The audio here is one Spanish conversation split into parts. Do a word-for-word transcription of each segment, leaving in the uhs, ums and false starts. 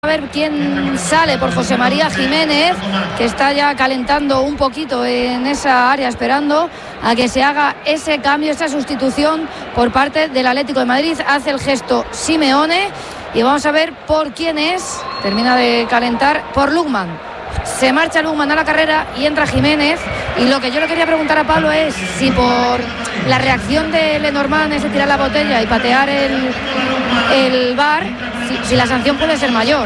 A ver quién sale por José María Jiménez, que está ya calentando un poquito en esa área, esperando a que se haga ese cambio, esa sustitución por parte del Atlético de Madrid. Hace el gesto Simeone y vamos a ver por quién es. Termina de calentar por Lukman. Se marcha Lukman a la carrera y entra Jiménez. Y lo que yo le quería preguntar a Pablo es si por la reacción de Lenormand, ese tirar la botella y patear el, el V A R, si, si la sanción puede ser mayor.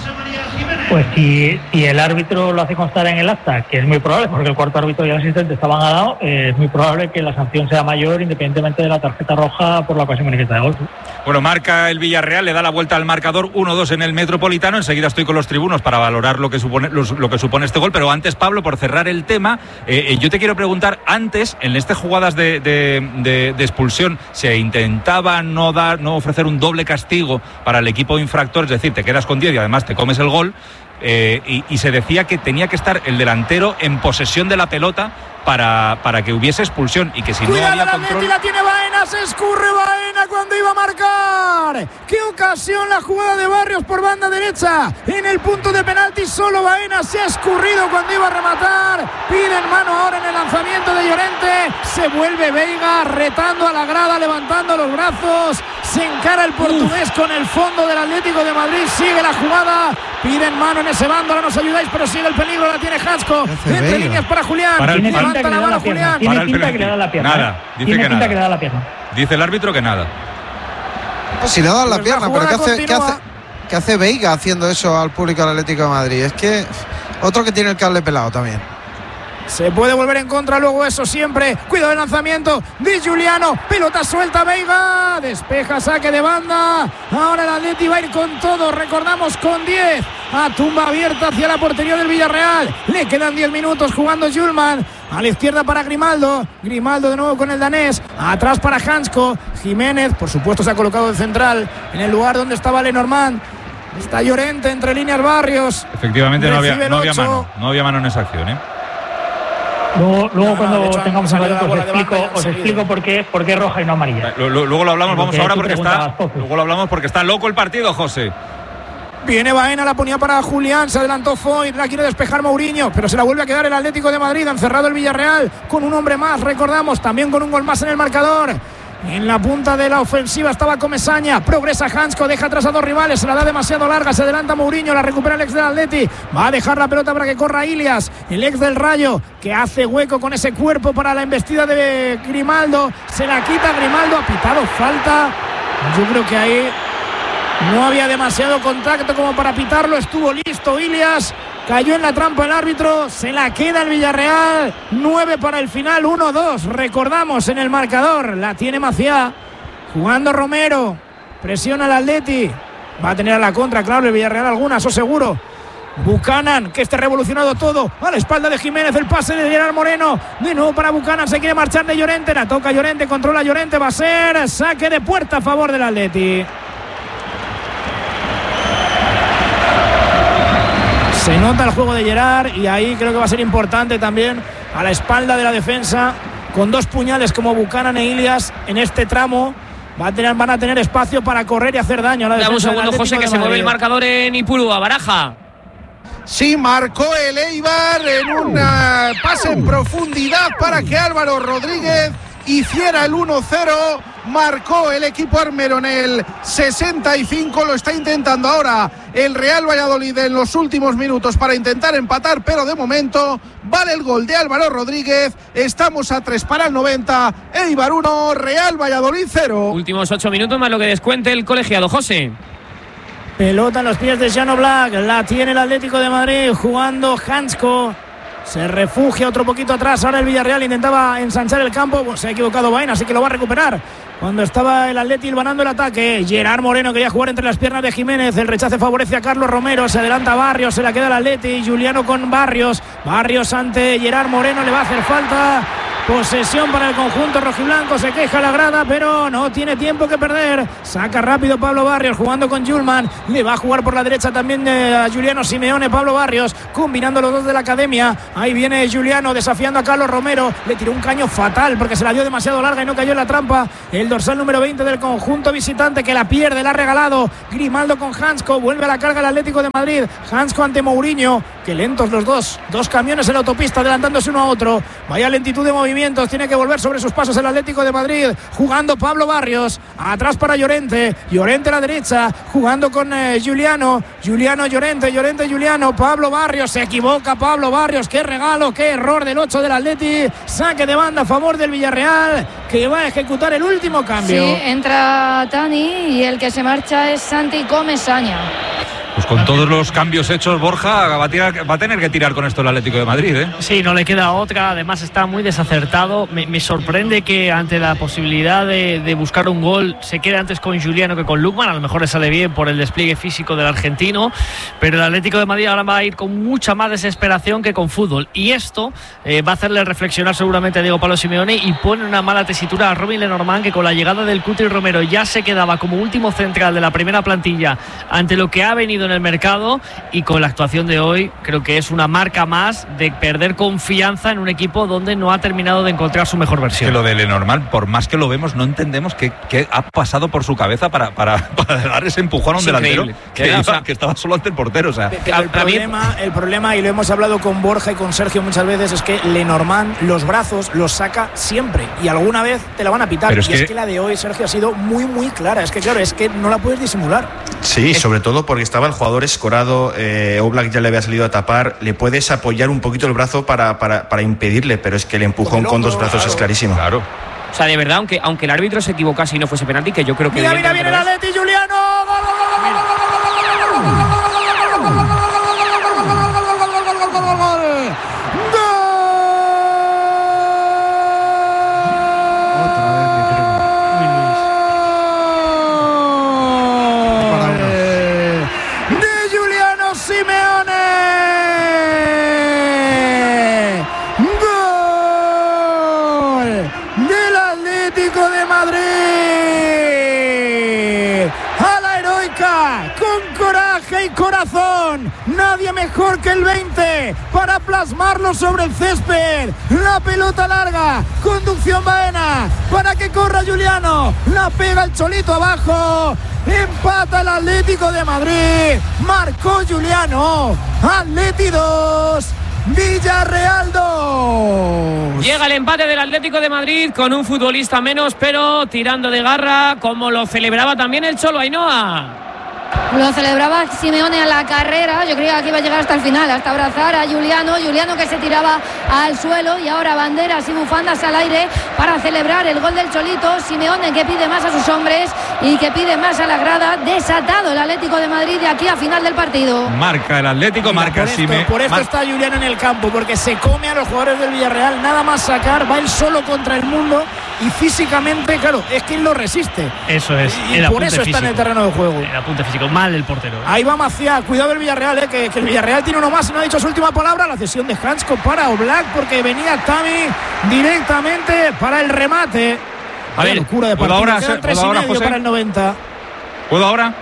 Pues si, si el árbitro lo hace constar en el acta, que es muy probable, porque el cuarto árbitro y el asistente estaban a lado, eh, es muy probable que la sanción sea mayor independientemente de la tarjeta roja por la ocasión manifiesta de gol. Bueno, marca el Villarreal, le da la vuelta al marcador uno dos en el Metropolitano. Enseguida estoy con los tribunos para valorar lo que supone, lo, lo que supone este gol, pero antes, Pablo, por cerrar el tema, eh, eh, yo te quiero preguntar, antes, en estas jugadas de, de, de, de expulsión, se intentaba no dar, no ofrecer un doble castigo para el equipo infractor, es decir, te quedas con diez y además te comes el gol. Eh, y, y se decía que tenía que estar el delantero en posesión de la pelota para, para que hubiese expulsión y que si Cuidado, no había control... la tiene Baena, se escurre Baena cuando iba a marcar. ¡Qué ocasión la jugada de Barrios por banda derecha! En el punto de penalti solo Baena se ha escurrido cuando iba a rematar. Piden mano ahora en el lanzamiento de Llorente. Se vuelve Veiga retando a la grada, levantando los brazos. Se encara el portugués Uf. con el fondo del Atlético de Madrid. Sigue la jugada. Piden mano en ese bando, ahora nos ayudáis, pero sigue el peligro, la tiene Hansko. Entre líneas para Julián. Para el, levanta para la mano Julián. Tiene para pinta que le da la pierna. Nada, dice tiene que pinta nada. que le da la pierna. Dice el árbitro que nada. Pues si le da la pues pierna, la pero ¿qué hace, continúa. ¿qué hace, qué hace Veiga haciendo eso al público del Atlético de Madrid? Es que otro que tiene el cable pelado también. Se puede volver en contra luego eso siempre. Cuidado del lanzamiento de Giuliano. Pelota suelta Veiga. Despeja, saque de banda. Ahora el Atleti va a ir con todo. Recordamos con diez. A tumba abierta hacia la portería del Villarreal. Le quedan diez minutos jugando Julman. A la izquierda para Grimaldo. Grimaldo de nuevo con el danés. Atrás para Hansko. Jiménez, por supuesto, se ha colocado de central en el lugar donde estaba Lenormand. Está Llorente entre líneas Barrios. Efectivamente no había, no había mano. No había mano en esa acción, ¿eh? Luego, luego no, cuando no, hecho, tengamos a ver, os explico, banda, os explico por qué, por qué roja y no amarilla. Luego, luego lo hablamos, vamos ahora porque está. Poco. Luego lo hablamos porque está loco el partido, José. Viene Baena, la ponía para Julián, se adelantó Foyt, la quiere despejar Mourinho, pero se la vuelve a quedar el Atlético de Madrid. Han cerrado el Villarreal con un hombre más, recordamos, también con un gol más en el marcador. En la punta de la ofensiva estaba Comesaña, progresa Hansko, deja atrás a dos rivales, se la da demasiado larga, se adelanta Mourinho, la recupera el ex del Atleti, va a dejar la pelota para que corra Ilias, el ex del Rayo, que hace hueco con ese cuerpo para la embestida de Grimaldo, se la quita Grimaldo, ha pitado falta. Yo creo que ahí no había demasiado contacto como para pitarlo, estuvo listo Ilias. Cayó en la trampa el árbitro, se la queda el Villarreal, nueve para el final, uno dos, recordamos en el marcador, la tiene Maciá, jugando Romero, presiona al Atleti, va a tener a la contra, claro, el Villarreal alguna, eso seguro. Buchanan, que esté revolucionado todo, a la espalda de Jiménez, el pase de Gerard Moreno, de nuevo para Buchanan, se quiere marchar de Llorente, la toca Llorente, controla Llorente, va a ser saque de puerta a favor del Atleti. Se nota el juego de Gerard y ahí creo que va a ser importante también a la espalda de la defensa, con dos puñales como Buchanan e Ilias en este tramo. Va a tener, van a tener espacio para correr y hacer daño a la defensa. Dame un segundo, José, que se mueve el marcador en Ipurúa. Baraja. Sí, marcó el Eibar en un pase en profundidad para que Álvaro Rodríguez hiciera el uno cero. Marcó el equipo armero en el sesenta y cinco, lo está intentando ahora el Real Valladolid en los últimos minutos para intentar empatar, pero de momento vale el gol de Álvaro Rodríguez. Estamos a tres para el noventa, Eibar uno, Real Valladolid cero. Últimos ocho minutos más lo que descuente el colegiado, José. Pelota en los pies de Jano Black, la tiene el Atlético de Madrid jugando Hansko. Se refugia otro poquito atrás. Ahora el Villarreal intentaba ensanchar el campo. Pues se ha equivocado Baena, así que lo va a recuperar. Cuando estaba el Atleti hilvanando el ataque, Gerard Moreno quería jugar entre las piernas de Jiménez. El rechace favorece a Carlos Romero. Se adelanta Barrios, se la queda el Atleti. Juliano con Barrios. Barrios ante Gerard Moreno, le va a hacer falta. Posesión para el conjunto rojiblanco, se queja la grada, pero no tiene tiempo que perder. Saca rápido Pablo Barrios jugando con Julman. Le va a jugar por la derecha también a Juliano Simeone. Pablo Barrios combinando los dos de la academia. Ahí viene Juliano desafiando a Carlos Romero. Le tiró un caño fatal porque se la dio demasiado larga y no cayó en la trampa. El dorsal número veinte del conjunto visitante que la pierde, la ha regalado Grimaldo con Hansko. Vuelve a la carga el Atlético de Madrid. Hansko ante Mourinho. Que lentos los dos. Dos camiones en la autopista adelantándose uno a otro. Vaya lentitud de movimiento. Tiene que volver sobre sus pasos el Atlético de Madrid. Jugando Pablo Barrios. Atrás para Llorente. Llorente a la derecha. Jugando con eh, Juliano. Juliano Llorente. Llorente Juliano. Pablo Barrios. Se equivoca Pablo Barrios. Qué regalo. Qué error del ocho del Atleti. Saque de banda a favor del Villarreal, que va a ejecutar el último cambio. Sí, entra Tani y el que se marcha es Santi Comesaña. Pues con todos los cambios hechos, Borja va a, tirar, va a tener que tirar con esto el Atlético de Madrid, ¿eh? Sí, no le queda otra. Además está muy desacertado. Me, me sorprende que ante la posibilidad de, de buscar un gol se quede antes con Juliano que con Lukman. A lo mejor le sale bien por el despliegue físico del argentino, pero el Atlético de Madrid ahora va a ir con mucha más desesperación que con fútbol. Y esto eh, va a hacerle reflexionar seguramente a Diego Pablo Simeone y pone una mala tesitura a Robin Lenormand, que con la llegada del Cuti Romero ya se quedaba como último central de la primera plantilla ante lo que ha venido en el mercado, y con la actuación de hoy creo que es una marca más de perder confianza en un equipo donde no ha terminado de encontrar su mejor versión. Que lo de Lenormand, por más que lo vemos, no entendemos qué, qué ha pasado por su cabeza para, para, para dar ese empujón a un delantero que, iba, o sea, que estaba solo ante el portero. O sea, pero el, problema, el problema, y lo hemos hablado con Borja y con Sergio muchas veces, es que Lenormand los brazos los saca siempre y alguna vez te la van a pitar. Pero es y que... es que la de hoy, Sergio, ha sido muy muy clara. Es que claro, es que no la puedes disimular. Sí, es... sobre todo porque estaba el jugador escorado, eh, Oblak ya le había salido a tapar. Le puedes apoyar un poquito el brazo para, para, para impedirle, pero es que el empujón con, con dos brazos claro, es clarísimo. Claro. O sea, de verdad, aunque, aunque el árbitro se equivocase y no fuese penalti, que yo creo que... Mira, mira, viene el Atleti, Juliano. ¡Gol, gol, gol, gol, gol, corazón, nadie mejor que el veinte para plasmarlo sobre el césped. La pelota larga, conducción Baena para que corra Juliano, la pega el Cholito abajo, empata el Atlético de Madrid, marcó Juliano. Atleti dos, Villarreal dos. Llega el empate del Atlético de Madrid con un futbolista menos, pero tirando de garra, como lo celebraba también el Cholo, Ainhoa. Lo celebraba Simeone a la carrera. Yo creía que iba a llegar hasta el final, hasta abrazar a Juliano. Juliano que se tiraba al suelo, y ahora banderas y bufandas al aire para celebrar el gol del Cholito. Simeone que pide más a sus hombres y que pide más a la grada. Desatado el Atlético de Madrid de aquí a final del partido. Marca el Atlético, Mira, marca Simeone. Por esto Mar- está Juliano en el campo, porque se come a los jugadores del Villarreal. Nada más sacar, va él solo contra el mundo y físicamente, claro, es que él lo resiste. Eso es. Y por eso físico. Está en el terreno de juego. El apunte físico, mal el portero. Ahí va Maciá, cuidado el Villarreal, eh, que, que el Villarreal tiene uno más y no ha dicho su última palabra. La cesión de Hansko para Oblak, porque venía Tami directamente para el remate. A ver, locura de partido. Ahora, Quedan tres y ahora, medio José? Para el noventa. ¿Puedo ahora?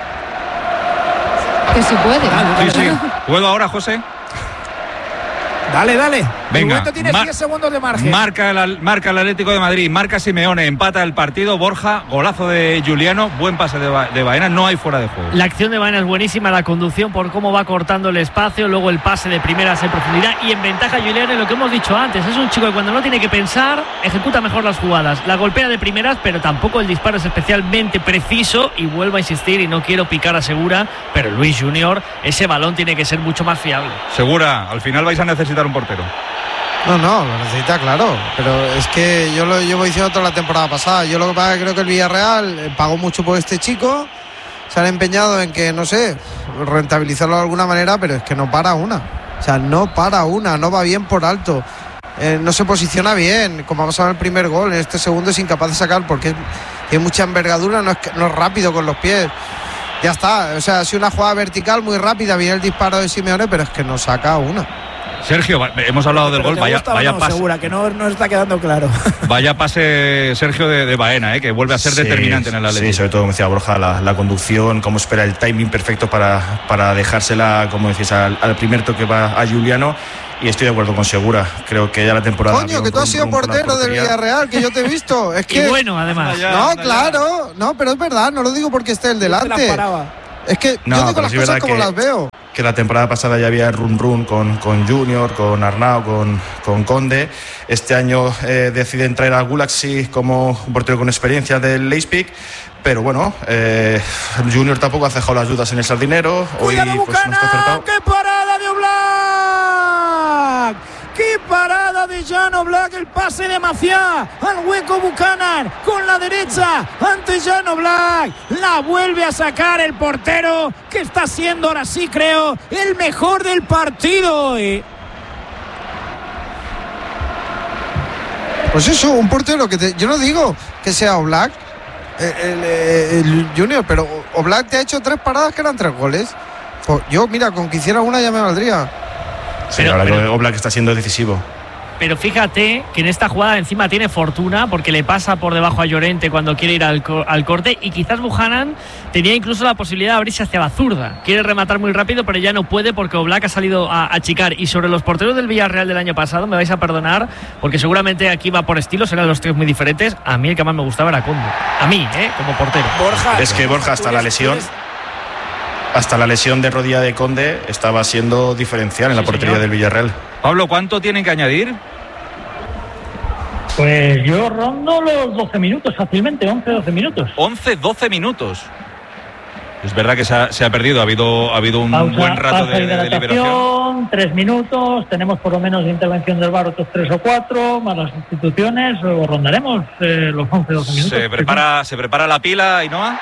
Que si puede. Sí, sí. ¿Puedo ahora, José? Dale, dale. Venga, tienes mar- diez segundos de margen. Marca el, marca el Atlético de Madrid, marca Simeone, empata el partido. Borja, golazo de Juliano, buen pase de, ba- de Baena, no hay fuera de juego. La acción de Baena es buenísima, la conducción por cómo va cortando el espacio, luego el pase de primeras en profundidad y en ventaja Juliano, en lo que hemos dicho antes. Es un chico que cuando no tiene que pensar ejecuta mejor las jugadas, la golpea de primeras, pero tampoco el disparo es especialmente preciso. Y vuelvo a insistir, y no quiero picar a Segura, pero Luis Junior, ese balón tiene que ser mucho más fiable. Segura, al final vais a necesitar un portero. No, no, lo necesita, claro. Pero es que yo lo llevo diciendo toda la temporada pasada. Yo lo que pasa es que creo que el Villarreal pagó mucho por este chico. Se han empeñado en que, no sé, rentabilizarlo de alguna manera, pero es que no para una. O sea, no para una, no va bien por alto. Eh, no se posiciona bien, como ha pasado en el primer gol. En este segundo es incapaz de sacar porque tiene mucha envergadura, no es, no es rápido con los pies. Ya está, o sea, ha sido una jugada vertical muy rápida, viene el disparo de Simeone, pero es que no saca una. Sergio, hemos hablado del ¿Pero gol, te vaya, gusta o vaya no, pase. Segura, que no nos está quedando claro. Vaya pase, Sergio, de, de Baena, ¿eh? Que vuelve a ser Sí, determinante en el Atlético. Sí, sobre todo, como decía Borja, la, la conducción, cómo espera el timing perfecto para, para dejársela, como decís, al, al primer toque va a Juliano. Y estoy de acuerdo con Segura. Creo que ya la temporada. Coño, que tú has sido portero del Villarreal, que yo te he visto. Es que... Y bueno, además. No, claro. No, pero es verdad, no lo digo porque esté el delante. Es que no, yo digo las sí cosas como que, las veo. Que la temporada pasada ya había run run con, con Junior, con Arnau, con, con Conde. Este año eh, deciden traer a Gulaxi como un portero con experiencia del Leipzig. Pero bueno, eh, Junior tampoco ha cejado las dudas en el Sardinero. Hoy pues, no está acertado. ¡Qué parada de Oblak! ¡Qué parada de Jan Oblak! El pase de Maciá al hueco Buchanan con la derecha ante Jan Oblak. La vuelve a sacar el portero, que está siendo ahora sí, creo, el mejor del partido. Pues eso, un portero que te, yo no digo que sea Oblak, el, el, el Junior, pero Oblak te ha hecho tres paradas que eran tres goles. Pues yo, mira, con que hiciera una ya me valdría. Sí, pero, ahora pero, que Oblak está siendo decisivo. Pero fíjate que en esta jugada encima tiene fortuna porque le pasa por debajo a Llorente cuando quiere ir al, al corte, y quizás Buchanan tenía incluso la posibilidad de abrirse hacia la zurda. Quiere rematar muy rápido, pero ya no puede porque Oblak ha salido a achicar. Y sobre los porteros del Villarreal del año pasado, me vais a perdonar, porque seguramente aquí va por estilos, eran los tres muy diferentes. A mí el que más me gustaba era Conde. A mí, ¿eh? Como portero. Borja, es que Borja, hasta la lesión... Hasta la lesión de rodilla de Conde estaba siendo diferencial en la sí, portería señor. del Villarreal. Pablo, ¿cuánto tienen que añadir? Pues yo rondo los doce minutos fácilmente, once doce minutos. once doce minutos. Es verdad que se ha, se ha perdido, ha habido, ha habido un pausa, buen rato de, de, de liberación. Tres minutos, tenemos por lo menos de intervención del V A R otros tres o cuatro, más las instituciones, luego rondaremos eh, los once doce minutos. Se prepara, se prepara la pila, Ainhoa.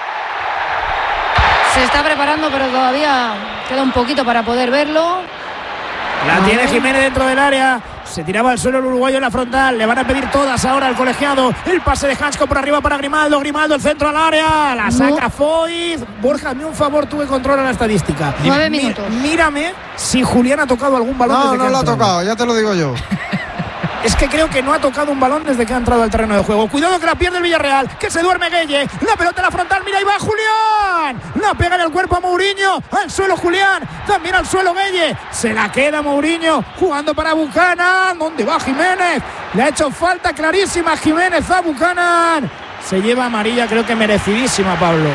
Se está preparando, pero todavía queda un poquito para poder verlo. La tiene Jiménez dentro del área. Se tiraba al suelo el uruguayo en la frontal. Le van a pedir todas ahora al colegiado. El pase de Hansko por arriba para Grimaldo. Grimaldo, el centro al área. La saca no. Foyt. Borja, hazme un favor, tuve control a la estadística. Nueve minutos. Mírame si Julián ha tocado algún balón. No, desde no que lo ha tocado, ya te lo digo yo. Es que creo que no ha tocado un balón desde que ha entrado al terreno de juego. Cuidado que la pierde el Villarreal, que se duerme Gueye. La pelota en la frontal, mira, ahí va Julián. La pega en el cuerpo a Mourinho. Al suelo Julián, también al suelo Gueye. Se la queda Mourinho, jugando para Buchanan. ¿Dónde va Jiménez? Le ha hecho falta clarísima Jiménez a Buchanan. Se lleva amarilla, creo que merecidísima, Pablo.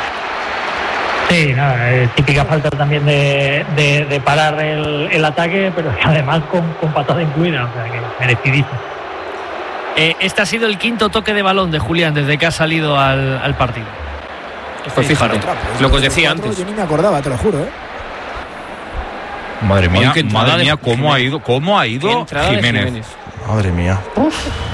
Sí, nada, eh, típica falta también de, de, de parar el, el ataque, pero además con, con patada incluida, o sea que merecidísimo. Eh, este ha sido el quinto toque de balón de Julián desde que ha salido al, al partido. Pues fíjate, lo que os decía antes. Yo ni me acordaba, te lo juro, ¿eh? Madre mía, madre mía, cómo ha ido, cómo ha ido Jiménez. Jiménez. Madre mía. Uf.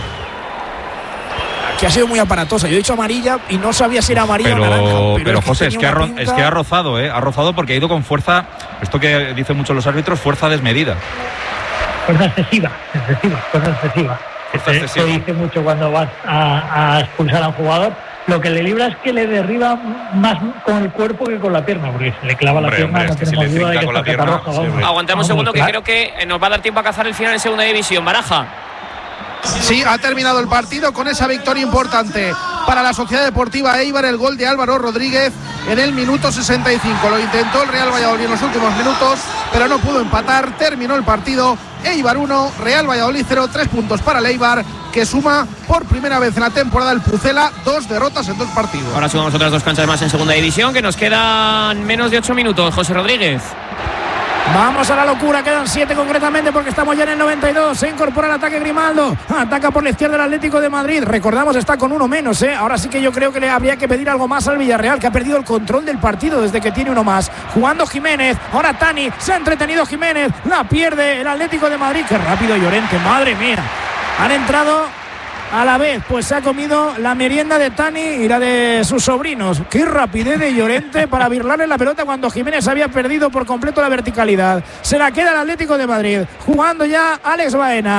Que ha sido muy aparatosa. Yo he dicho amarilla y no sabía si era amarilla pero, o naranja. Pero, pero es que José, es que, ha, pinta... es que ha rozado, ¿eh? Ha rozado porque ha ido con fuerza, esto que dicen muchos los árbitros, fuerza desmedida. Fuerza excesiva, excesiva, fuerza excesiva. Fuerza Esto excesiva. dice mucho cuando vas a, a expulsar a un jugador. Lo que le libra es que le derriba más con el cuerpo que con la pierna, porque se le clava hombre, la pierna, hombre, no es que tenemos si duda de que con la está pierna, roja, sí, vamos. Aguantamos un segundo, que creo que nos va a dar tiempo a cazar el final en segunda división. Baraja. Sí, ha terminado el partido con esa victoria importante para la Sociedad Deportiva Eibar. El gol de Álvaro Rodríguez en el minuto sesenta y cinco. Lo intentó el Real Valladolid en los últimos minutos, pero no pudo empatar. Terminó el partido. Eibar uno, Real Valladolid cero. Tres puntos para el Eibar, que suma por primera vez en la temporada el Pucela dos derrotas en dos partidos. Ahora sumamos otras dos canchas más en segunda división, que nos quedan menos de ocho minutos. José Rodríguez. Vamos a la locura, quedan siete concretamente porque estamos ya en el noventa y dos. Se incorpora el ataque Grimaldo, ataca por la izquierda el Atlético de Madrid. Recordamos, está con uno menos, ¿eh? Ahora sí que yo creo que le habría que pedir algo más al Villarreal, que ha perdido el control del partido desde que tiene uno más. Jugando Jiménez, ahora Tani, se ha entretenido Jiménez, la pierde el Atlético de Madrid. Qué rápido Llorente, madre mía. Han entrado a la vez, pues se ha comido la merienda de Tani y la de sus sobrinos. Qué rapidez de Llorente para birlarle la pelota cuando Jiménez había perdido por completo la verticalidad. Se la queda el Atlético de Madrid, jugando ya Alex Baena.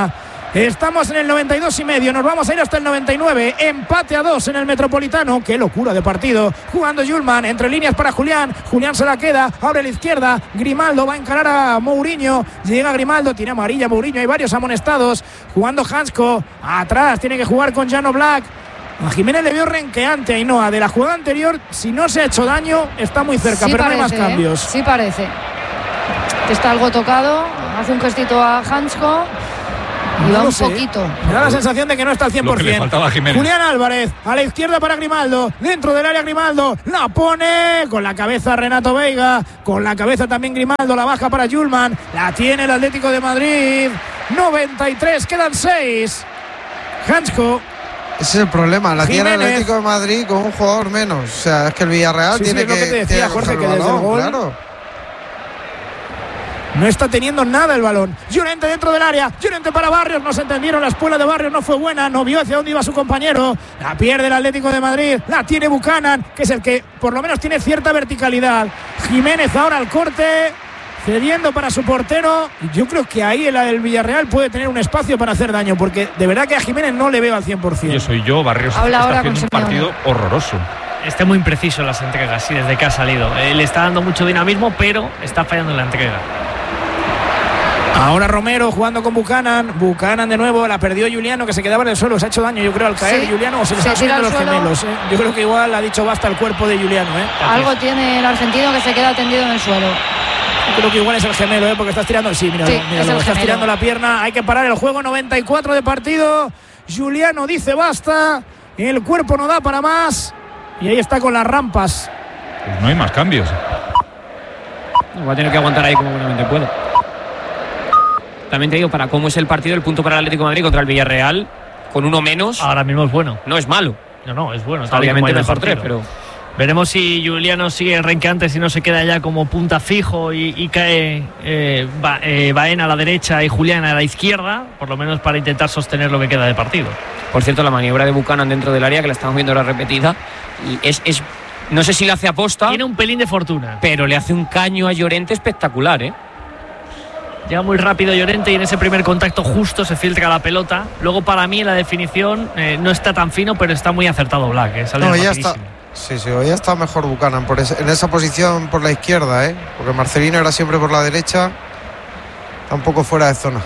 Estamos en el noventa y dos y medio, nos vamos a ir hasta el noventa y nueve. Empate a dos en el Metropolitano. Qué locura de partido. Jugando Yulman, entre líneas para Julián. Julián se la queda, abre a la izquierda. Grimaldo va a encarar a Mourinho. Llega Grimaldo, tiene amarilla Mourinho. Hay varios amonestados. Jugando Hansko, atrás, tiene que jugar con Jan Oblak. A Jiménez le vio renqueante a Ainhoa. De la jugada anterior, si no se ha hecho daño, está muy cerca, sí pero parece, no hay más cambios. ¿eh? Sí parece. Que está algo tocado. Hace un gestito a Hansko. Y va un sé. poquito. Me da la sensación de que no está al cien por ciento. Julián Álvarez, a la izquierda para Grimaldo. Dentro del área Grimaldo. La pone con la cabeza Renato Veiga. Con la cabeza también Grimaldo. La baja para Yulman. La tiene el Atlético de Madrid. noventa y tres, quedan seis. Hansko. Ese es el problema, la Jiménez. tiene el Atlético de Madrid con un jugador menos. O sea, es que el Villarreal Sí, tiene sí, es lo que, que te decía, tiene que Jorge, coger que el desde el balón, gol- claro. No está teniendo nada el balón. Llorente dentro del área. Llorente para Barrios. No se entendieron. La espuela de Barrios no fue buena. No vio hacia dónde iba su compañero. La pierde el Atlético de Madrid. La tiene Buchanan, que es el que por lo menos tiene cierta verticalidad. Jiménez ahora al corte. Cediendo para su portero. Yo creo que ahí el, el Villarreal puede tener un espacio para hacer daño. Porque de verdad que a Jiménez no le veo al cien por ciento. Yo soy yo, Barrios Habla está ahora haciendo un con partido horroroso. Está muy impreciso en las entregas, sí, desde que ha salido. Eh, le está dando mucho dinamismo, pero está fallando en la entrega. Ahora Romero jugando con Buchanan. Buchanan de nuevo, la perdió Juliano, que se quedaba en el suelo. Se ha hecho daño, yo creo, al caer. Sí. Juliano, o se le Se están tira subiendo al los suelo. gemelos. ¿eh? Yo creo que igual ha dicho basta el cuerpo de Juliano. ¿eh? Algo tiene el argentino que se queda tendido en el suelo. Yo creo que igual es el gemelo, ¿eh? Porque estás tirando. Sí, mira, Sí, mira, es el estás gemelo. tirando la pierna. Hay que parar el juego. noventa y cuatro de partido. Juliano dice basta. El cuerpo no da para más. Y ahí está con las rampas. Pues no hay más cambios. Va a tener que aguantar ahí como buenamente puede. También te digo, para cómo es el partido, el punto para el Atlético de Madrid contra el Villarreal, con uno menos, Ahora mismo es bueno. no es malo. No, no, es bueno. Está tal y como obviamente ha ido el mejor tres, partido. pero Veremos si Juliano sigue renqueante, si no se queda ya como punta fijo y, y cae eh, Ba- eh, Baena a la derecha y Julián a la izquierda, por lo menos para intentar sostener lo que queda de partido. por cierto, la maniobra de Buchanan dentro del área, que la estamos viendo ahora repetida, y es, es no sé si la hace aposta, Tiene un pelín de fortuna. pero le hace un caño a Llorente espectacular, ¿eh? Llega muy rápido Llorente y en ese primer contacto justo se filtra la pelota. Luego para mí en la definición eh, no está tan fino, pero está muy acertado Black. Eh, sale No, ya rapidísimo. está. Sí, sí, hoy está mejor Buchanan por ese- en esa posición por la izquierda, ¿eh? Porque Marcelino era siempre por la derecha. Está un poco fuera de zona.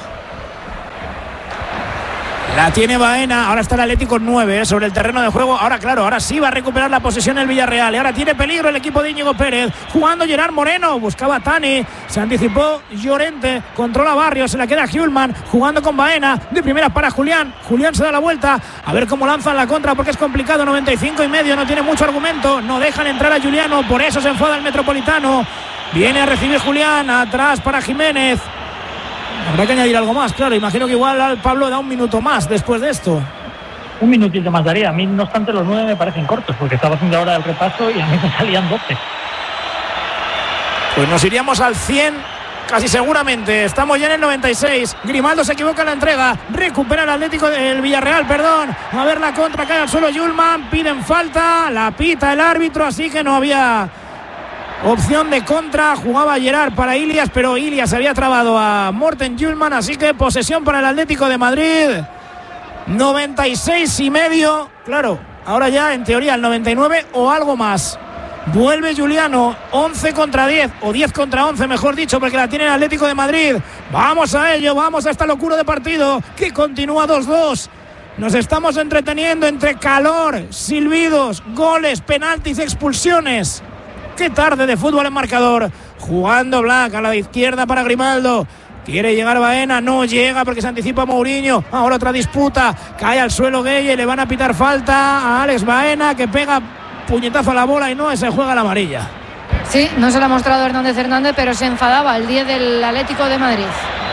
La tiene Baena, ahora está el Atlético nueve ¿eh? sobre el terreno de juego. Ahora, claro, ahora sí va a recuperar la posesión el Villarreal. Y ahora tiene peligro el equipo de Íñigo Pérez. Jugando Gerard Moreno, buscaba a Tani. Se anticipó Llorente, controla Barrios, se la queda Hjulman. Jugando con Baena, de primeras para Julián. Julián se da la vuelta, a ver cómo lanzan la contra porque es complicado. noventa y cinco y medio, no tiene mucho argumento. No dejan entrar a Juliano, por eso se enfada el Metropolitano. Viene a recibir Julián, atrás para Jiménez. Habrá que añadir algo más, claro. Imagino que igual al Pablo da un minuto más después de esto. Un minutito más daría. A mí, no obstante, los nueve me parecen cortos, porque estaba haciendo ahora el repaso y a mí me salían doce. Pues nos iríamos al cien, casi seguramente. Estamos ya en el noventa y seis. Grimaldo se equivoca en la entrega. Recupera el Atlético del Villarreal, perdón. A ver la contra, cae al suelo Hjulman. Piden falta, la pita el árbitro, así que no había opción de contra. Jugaba Gerard para Ilias, pero Ilias había trabado a Morten Hjulman, así que posesión para el Atlético de Madrid. noventa y seis y medio. Claro, ahora ya en teoría el noventa y nueve o algo más. Vuelve Juliano, once contra diez, o diez contra once, mejor dicho, porque la tiene el Atlético de Madrid. Vamos a ello, vamos a esta locura de partido que continúa dos dos. Nos estamos entreteniendo entre calor, silbidos, goles, penaltis, expulsiones. Qué tarde de fútbol en marcador. Jugando Black a la izquierda para Grimaldo. Quiere llegar Baena, no llega porque se anticipa Mourinho. Ahora otra disputa, cae al suelo Gueye, le van a pitar falta a Alex Baena, que pega puñetazo a la bola y no, se juega la amarilla. Sí, no se la ha mostrado Hernández Hernández, pero se enfadaba el diez del Atlético de Madrid.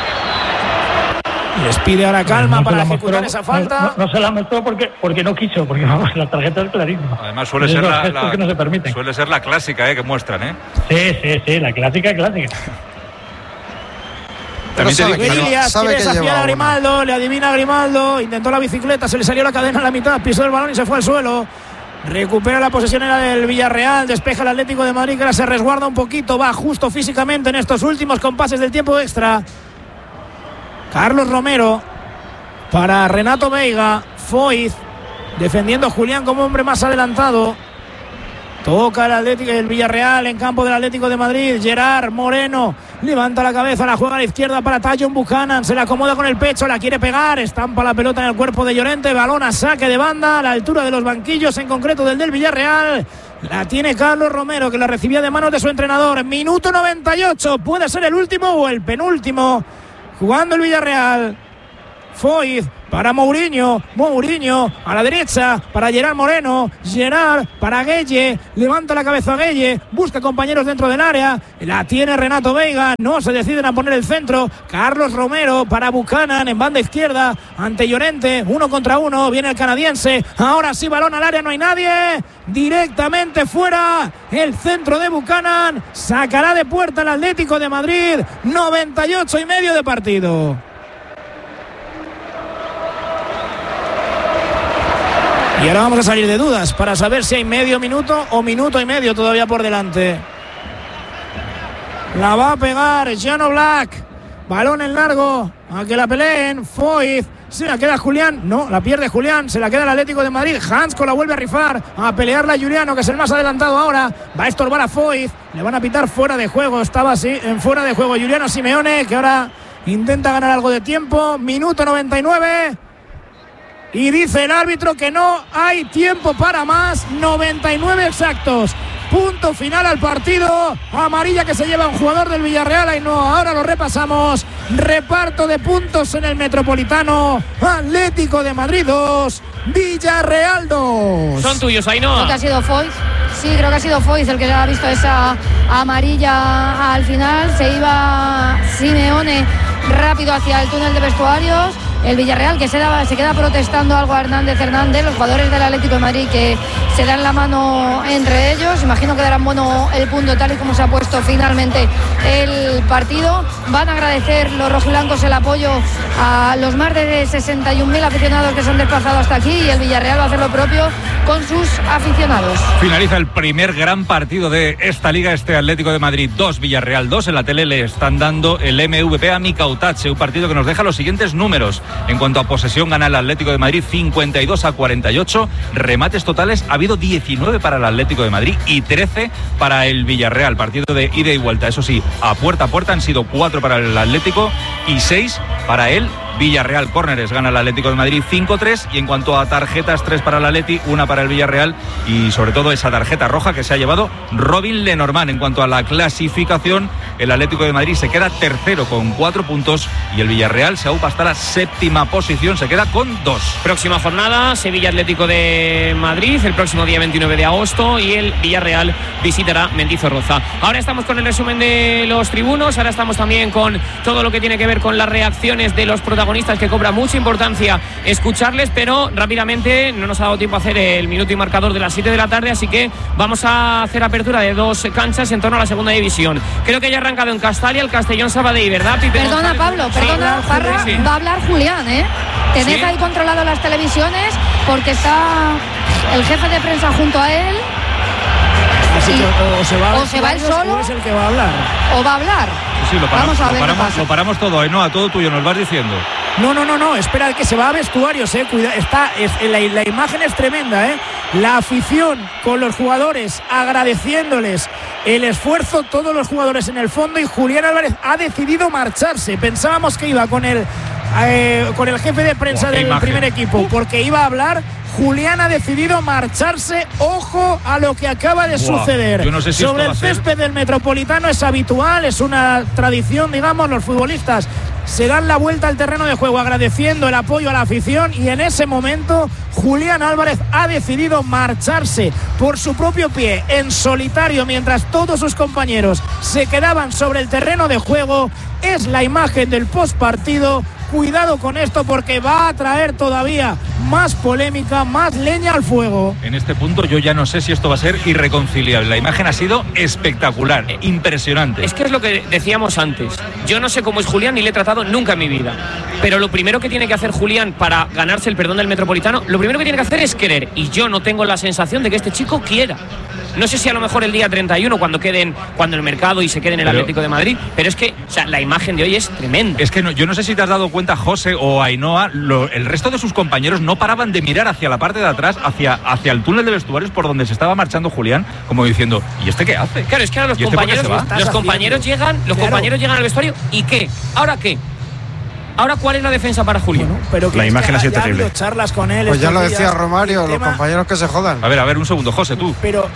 Les pide ahora calma No se para la ejecutar mostró, esa falta. No, no se la mostró porque, porque no quiso, porque vamos, la tarjeta es clarísima. Además suele Es ser los la, gestos la- que no se permiten. suele ser la clásica, eh, que muestran, ¿eh? Sí, sí, sí, la clásica clásica. También te sabe digo, que- no- Ilias sabe quiere que desafiar lleva a una. Grimaldo, le adivina a Grimaldo, intentó la bicicleta, se le salió la cadena a la mitad, pisó el balón y se fue al suelo. Recupera la posesión era del Villarreal, despeja el Atlético de Madrid, que ahora se resguarda un poquito, va justo físicamente en estos últimos compases del tiempo extra. Carlos Romero para Renato Veiga. Foyth defendiendo Julián como hombre más adelantado. Toca el Atlético, el Villarreal en campo del Atlético de Madrid. Gerard Moreno levanta la cabeza, la juega a la izquierda para Tajon Buchanan. Se la acomoda con el pecho, la quiere pegar. Estampa la pelota en el cuerpo de Llorente. Balón a saque de banda a la altura de los banquillos, en concreto del del Villarreal. La tiene Carlos Romero, que la recibía de manos de su entrenador. Minuto noventa y ocho. Puede ser el último o el penúltimo. Jugando el Villarreal. Foyth para Mourinho, Mourinho a la derecha para Gerard Moreno, Gerard para Gueye, levanta la cabeza Gueye, busca compañeros dentro del área, la tiene Renato Veiga, no se deciden a poner el centro. Carlos Romero para Buchanan en banda izquierda ante Llorente, uno contra uno, viene el canadiense, ahora sí balón al área, no hay nadie, directamente fuera, el centro de Buchanan, sacará de puerta el Atlético de Madrid. Noventa y ocho y medio de partido. Y ahora vamos a salir de dudas para saber si hay medio minuto o minuto y medio todavía por delante. La va a pegar Jan Oblak. Balón en largo. A que la peleen. Foyth. Se la queda Julián. No, la pierde Julián. Se la queda el Atlético de Madrid. Hansko la vuelve a rifar. A pelearla Juliano, que es el más adelantado ahora. Va a estorbar a Foyth. Le van a pitar fuera de juego. Estaba así en fuera de juego Juliano Simeone, que ahora intenta ganar algo de tiempo. Minuto noventa y nueve. Y dice el árbitro que no hay tiempo para más. noventa y nueve exactos. Punto final al partido. Amarilla que se lleva un jugador del Villarreal. Ahí no, ahora lo repasamos. Reparto de puntos en el Metropolitano. Atlético de Madrid dos, Villarreal dos. Son tuyos, Ainhoa. Creo que ha sido Foyth. Sí, creo que ha sido Foyth el que ha visto esa amarilla al final. Se iba Simeone rápido hacia el túnel de vestuarios. El Villarreal que se, da, se queda protestando algo a Hernández Hernández, los jugadores del Atlético de Madrid que se dan la mano entre ellos. Imagino que darán bueno el punto tal y como se ha puesto finalmente el partido. Van a agradecer los rojiblancos el apoyo a los más de sesenta y un mil aficionados que se han desplazado hasta aquí, y el Villarreal va a hacer lo propio con sus aficionados. Finaliza el primer gran partido de esta liga, este Atlético de Madrid dos, Villarreal dos. En la tele le están dando el M V P a Mika Otache, un partido que nos deja los siguientes números. En cuanto a posesión, gana el Atlético de Madrid cincuenta y dos a cuarenta y ocho. Remates totales ha habido diecinueve para el Atlético de Madrid y trece para el Villarreal. Partido de ida y vuelta. Eso sí, a puerta a puerta han sido cuatro para el Atlético y seis para el Villarreal. Córneres, gana el Atlético de Madrid cinco tres. Y en cuanto a tarjetas, tres para el Atleti, una para el Villarreal, y sobre todo esa tarjeta roja que se ha llevado Robin Lenormand. En cuanto a la clasificación, el Atlético de Madrid se queda tercero con cuatro puntos y el Villarreal se aupa hasta la séptima posición, se queda con dos. Próxima jornada, Sevilla Atlético de Madrid el próximo día veintinueve de agosto, y el Villarreal visitará Mendizorroza. Ahora estamos con el resumen de los tribunos, ahora estamos también con todo lo que tiene que ver con las reacciones de los protagonistas, que cobra mucha importancia escucharles, pero rápidamente no nos ha dado tiempo a hacer el minuto y marcador de las siete de la tarde, así que vamos a hacer apertura de dos canchas en torno a la segunda división. Creo que ya ha arrancado en Castalia el Castellón Sabadell, ¿verdad, Pipe? Perdona, Pablo, perdona, sí, Parra, sí. va a hablar Julián, ¿eh? Tened ¿Sí? ahí controlado las televisiones, porque está el jefe de prensa junto a él. Así que o se va, o se va él solo, o es el que va a hablar. O va a hablar. Sí, lo paramos, Vamos a ver lo paramos, lo paramos todo, ¿eh? No, a todo tuyo, nos vas diciendo. No, no, no, no, espera, que se va a vestuarios, eh. Cuida, está, es, la, la imagen es tremenda, eh. La afición con los jugadores agradeciéndoles el esfuerzo, todos los jugadores en el fondo, y Julián Álvarez ha decidido marcharse. Pensábamos que iba con el eh, con el jefe de prensa Buah, del imagen. primer equipo, porque iba a hablar. Julián ha decidido marcharse. Ojo a lo que acaba de Buah, suceder. yo no sé si sobre esto el va a ser... césped del Metropolitano. Es habitual, es una tradición, digamos. Los futbolistas se dan la vuelta al terreno de juego agradeciendo el apoyo a la afición, y en ese momento Julián Álvarez ha decidido marcharse por su propio pie, en solitario, mientras todos sus compañeros se quedaban sobre el terreno de juego. Es la imagen del postpartido. Cuidado con esto, porque va a traer todavía más polémica, más leña al fuego. En este punto yo ya no sé si esto va a ser irreconciliable. La imagen ha sido espectacular, impresionante. Es que es lo que decíamos antes. Yo no sé cómo es Julián, ni le he tratado nunca en mi vida. Pero lo primero que tiene que hacer Julián para ganarse el perdón del Metropolitano, lo primero que tiene que hacer es querer. Y yo no tengo la sensación de que este chico quiera. No sé si a lo mejor el día treinta y uno, cuando queden, cuando el mercado y se quede en el pero, Atlético de Madrid, pero es que, o sea, la imagen de hoy es tremenda. Es que no, yo no sé si te has dado cuenta, José o Ainhoa, lo, el resto de sus compañeros no paraban de mirar hacia la parte de atrás, hacia, hacia el túnel de vestuarios por donde se estaba marchando Julián, como diciendo, ¿y este qué hace? Claro, es que ahora los este compañeros, los compañeros llegan, los claro. compañeros llegan al vestuario, ¿y qué? ¿Ahora qué? Ahora, ¿cuál es la defensa para Julián? Bueno, pero la imagen ha sido terrible. Ha charlas con él. Pues ya lo decía días, Romario, los tema... compañeros que se jodan. A ver, a ver, un segundo, José, tú. Pero,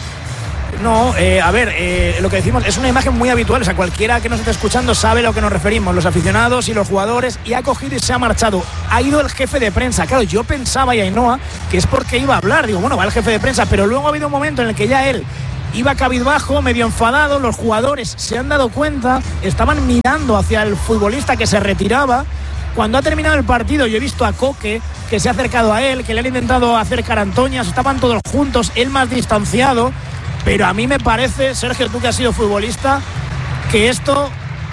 no, eh, a ver, eh, lo que decimos es una imagen muy habitual. O sea, cualquiera que nos esté escuchando sabe a lo que nos referimos, los aficionados y los jugadores, y ha cogido y se ha marchado. Ha ido el jefe de prensa. Claro, yo pensaba, y Ainhoa, que es porque iba a hablar. Digo, bueno, va el jefe de prensa, pero luego ha habido un momento en el que ya él iba cabizbajo, medio enfadado, los jugadores se han dado cuenta, estaban mirando hacia el futbolista que se retiraba. Cuando ha terminado el partido, yo he visto a Coque, que se ha acercado a él, que le han intentado hacer carantoñas, estaban todos juntos, él más distanciado, pero a mí me parece, Sergio, tú que has sido futbolista, que esto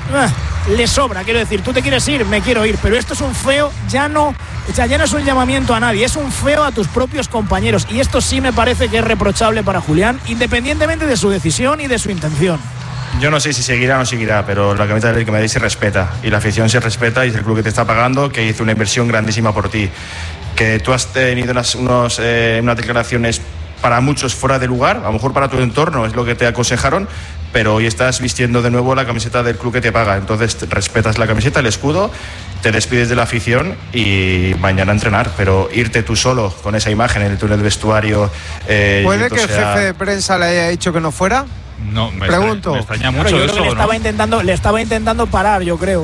eh, le sobra. Quiero decir, tú te quieres ir, me quiero ir, pero esto es un feo, ya no, o sea, ya no es un llamamiento a nadie, es un feo a tus propios compañeros, y esto sí me parece que es reprochable para Julián, independientemente de su decisión y de su intención. Yo no sé si seguirá o no seguirá, pero la camiseta del Atlético de Madrid se respeta y la afición se respeta y es el club que te está pagando, que hizo una inversión grandísima por ti. Que tú has tenido unas, unos, eh, unas declaraciones para muchos fuera de lugar, a lo mejor para tu entorno es lo que te aconsejaron, pero hoy estás vistiendo de nuevo la camiseta del club que te paga. Entonces respetas la camiseta, el escudo, te despides de la afición y mañana a entrenar, pero irte tú solo con esa imagen en el túnel de vestuario. Eh, ¿Puede que el sea... jefe de prensa le haya dicho que no fuera? No, me pregunto. Extraña, me extraña mucho claro, yo eso, creo que le estaba ¿no? intentando, le estaba intentando parar, yo creo.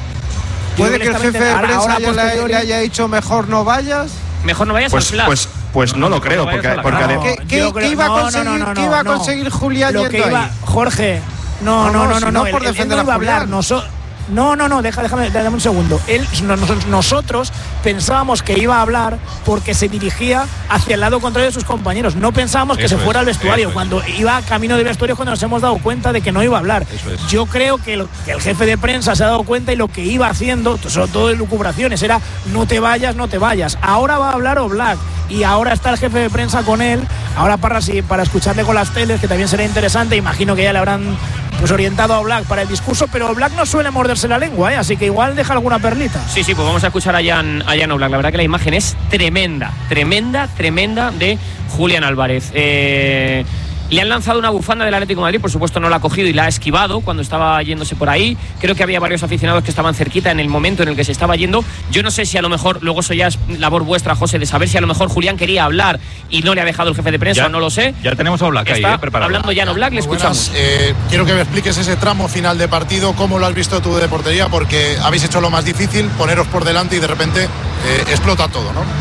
¿Puede yo que, que el jefe de prensa ahora, ya le, le haya dicho mejor no vayas? Mejor no vayas pues, al Flash. Pues, pues no, no lo creo, porque, porque no, ¿Qué, qué, ¿qué iba a conseguir, no, no, no, ¿qué iba a conseguir Julián lo yendo que iba, ahí? Jorge, no, no, no, no, no, no, no por él, defender él no iba a hablar, Julián. Noso, no, no, no, deja, déjame, déjame un segundo. Él, nos, nosotros pensábamos que iba a hablar porque se dirigía hacia el lado contrario de sus compañeros. No pensábamos que eso se fuera es, al vestuario. Cuando es. iba camino del vestuario, cuando nos hemos dado cuenta de que no iba a hablar. Yo creo que, lo, que el jefe de prensa se ha dado cuenta y lo que iba haciendo, sobre todo de lucubraciones, era no te vayas, no te vayas. Ahora va a hablar Oblak y ahora está el jefe de prensa con él. Ahora para, para escucharle con las teles, que también será interesante. Imagino que ya le habrán pues orientado a Oblak para el discurso, pero Oblak no suele morderse la lengua, ¿eh? Así que igual deja alguna perlita. Sí, sí, pues vamos a escuchar a Jan, a Jan Oblak. La verdad que la imagen es tremenda, tremenda, tremenda de Julián Álvarez. Eh... Le han lanzado una bufanda del Atlético de Madrid, por supuesto no la ha cogido y la ha esquivado cuando estaba yéndose por ahí. Creo que había varios aficionados que estaban cerquita en el momento en el que se estaba yendo. Yo no sé si a lo mejor, luego eso ya es labor vuestra, José, de saber si a lo mejor Julián quería hablar y no le ha dejado el jefe de prensa, ya, no lo sé. Ya tenemos a Oblak ahí, eh, preparado. Hablando Jan Oblak, le escuchamos. Eh, quiero que me expliques ese tramo final de partido, cómo lo has visto tú de portería, porque habéis hecho lo más difícil, poneros por delante y de repente eh, explota todo, ¿no?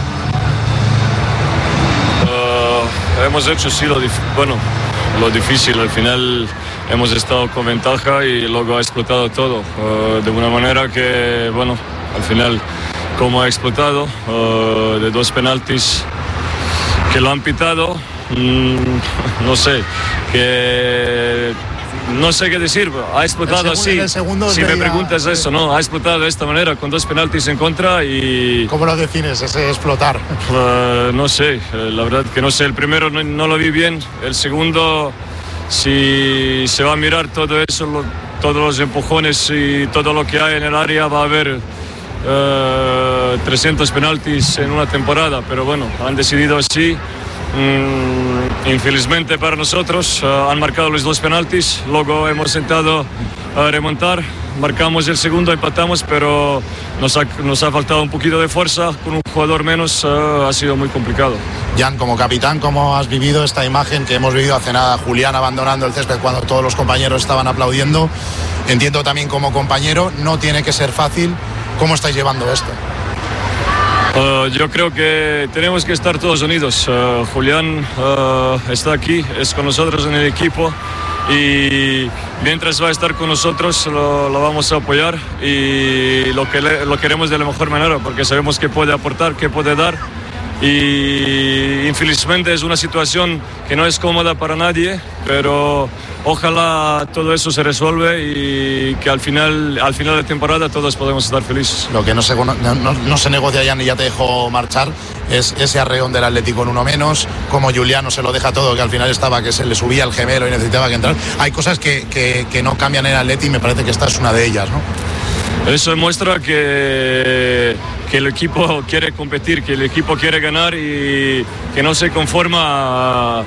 Uh, hemos hecho sí lo difícil, bueno, lo difícil, al final hemos estado con ventaja y luego ha explotado todo, uh, de una manera que, bueno, al final, como ha explotado, uh, de dos penaltis que lo han pitado, mmm, no sé, que... No sé qué decir, ha explotado así. Si me preguntas eso, no, ha explotado de esta manera, con dos penaltis en contra y... ¿Cómo lo defines, ese explotar? Uh, no sé, la verdad que no sé. El primero no, no lo vi bien, el segundo, si se va a mirar todo eso, lo, todos los empujones y todo lo que hay en el área, va a haber uh, trescientos penaltis en una temporada, pero bueno, han decidido así. Mm, infelizmente para nosotros uh, han marcado los dos penaltis, luego hemos intentado uh, remontar, marcamos el segundo, empatamos, pero nos ha, nos ha faltado un poquito de fuerza, con un jugador menos uh, ha sido muy complicado. Jan, como capitán, ¿cómo has vivido esta imagen que hemos vivido hace nada, Julián abandonando el césped cuando todos los compañeros estaban aplaudiendo? Entiendo también como compañero, no tiene que ser fácil. ¿Cómo estáis llevando esto? Uh, yo creo que tenemos que estar todos unidos. Uh, Julián uh, está aquí, es con nosotros en el equipo y mientras va a estar con nosotros lo, lo vamos a apoyar y lo, que le, lo queremos de la mejor manera porque sabemos que puede aportar, que puede dar y infelizmente es una situación que no es cómoda para nadie, pero ojalá todo eso se resuelve y que al final, al final de temporada todos podemos estar felices. Lo que no se, no, no, no se negocia ya ni ya te dejo marchar es ese arreón del Atlético en uno menos, como Juliano se lo deja todo, que al final estaba que se le subía el gemelo y necesitaba que entrar. Hay cosas que, que, que no cambian en el Atleti y me parece que esta es una de ellas, ¿no? Eso demuestra que, que el equipo quiere competir, que el equipo quiere ganar y que no se conforma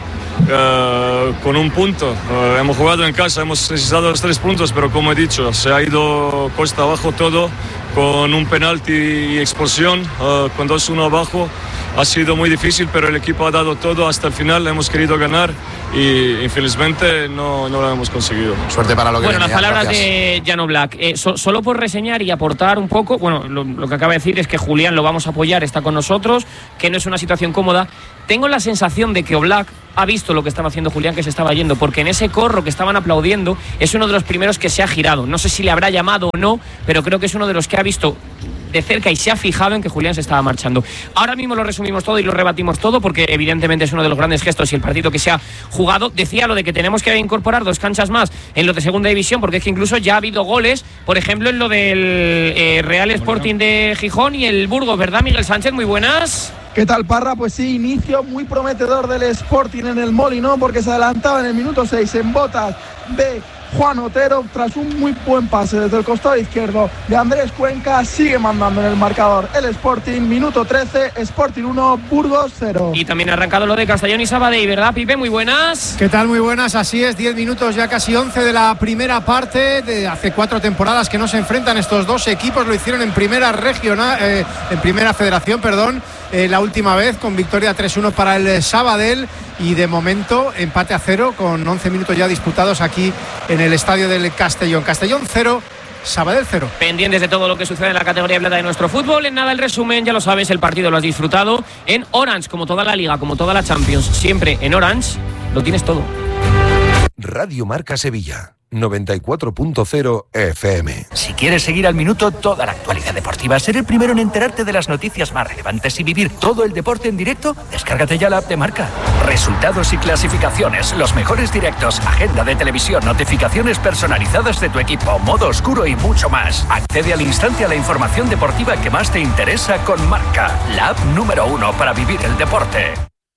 uh, con un punto. Uh, hemos jugado en casa, hemos necesitado los tres puntos, pero como he dicho, se ha ido costa abajo todo con un penalti y expulsión, uh, con dos uno abajo. Ha sido muy difícil, pero el equipo ha dado todo hasta el final, hemos querido ganar y infelizmente no, no lo hemos conseguido. Suerte para lo que Bueno, venía, las palabras gracias. de Jan Oblak. Eh, so, solo por reseñar y aportar un poco, bueno, lo, lo que acaba de decir es que Julián lo vamos a apoyar, está con nosotros, que no es una situación cómoda. Tengo la sensación de que Oblak ha visto lo que estaba haciendo Julián, que se estaba yendo, porque en ese corro que estaban aplaudiendo es uno de los primeros que se ha girado. No sé si le habrá llamado o no, pero creo que es uno de los que ha visto de cerca y se ha fijado en que Julián se estaba marchando. Ahora mismo lo resumimos todo y lo rebatimos todo porque evidentemente es uno de los grandes gestos y el partido que se ha jugado. Decía lo de que tenemos que incorporar dos canchas más en lo de segunda división, porque es que incluso ya ha habido goles, por ejemplo en lo del eh, Real Sporting de Gijón y el Burgos, ¿verdad, Miguel Sánchez? Muy buenas. ¿Qué tal, Parra? Pues sí, inicio muy prometedor del Sporting en el Molinón, porque se adelantaba en el minuto seis en botas de Juan Otero tras un muy buen pase desde el costado izquierdo de Andrés Cuenca. Sigue mandando en el marcador el Sporting, minuto trece, Sporting uno, Burgos cero. Y también ha arrancado lo de Castellón y Sabadell, ¿verdad, Pipe? Muy buenas. ¿Qué tal? Muy buenas, así es, diez minutos, ya casi once de la primera parte. De hace cuatro temporadas que no se enfrentan estos dos equipos, lo hicieron en primera regional, eh, en primera federación, perdón, eh, la última vez con victoria tres uno para el Sabadell. Y de momento empate a cero con once minutos ya disputados aquí en el estadio del Castellón. Castellón cero, Sabadell cero. Pendientes de todo lo que sucede en la categoría plata de nuestro fútbol. En nada el resumen, ya lo sabes, el partido lo has disfrutado en Orange, como toda la Liga, como toda la Champions. Siempre en Orange lo tienes todo. Radio Marca Sevilla, noventa y cuatro punto cero F M. Si quieres seguir al minuto toda la actualidad deportiva, ser el primero en enterarte de las noticias más relevantes y vivir todo el deporte en directo, descárgate ya la app de Marca. Resultados y clasificaciones, los mejores directos, agenda de televisión, notificaciones personalizadas de tu equipo, modo oscuro y mucho más. Accede al instante a la información deportiva que más te interesa con Marca, la app número uno para vivir el deporte.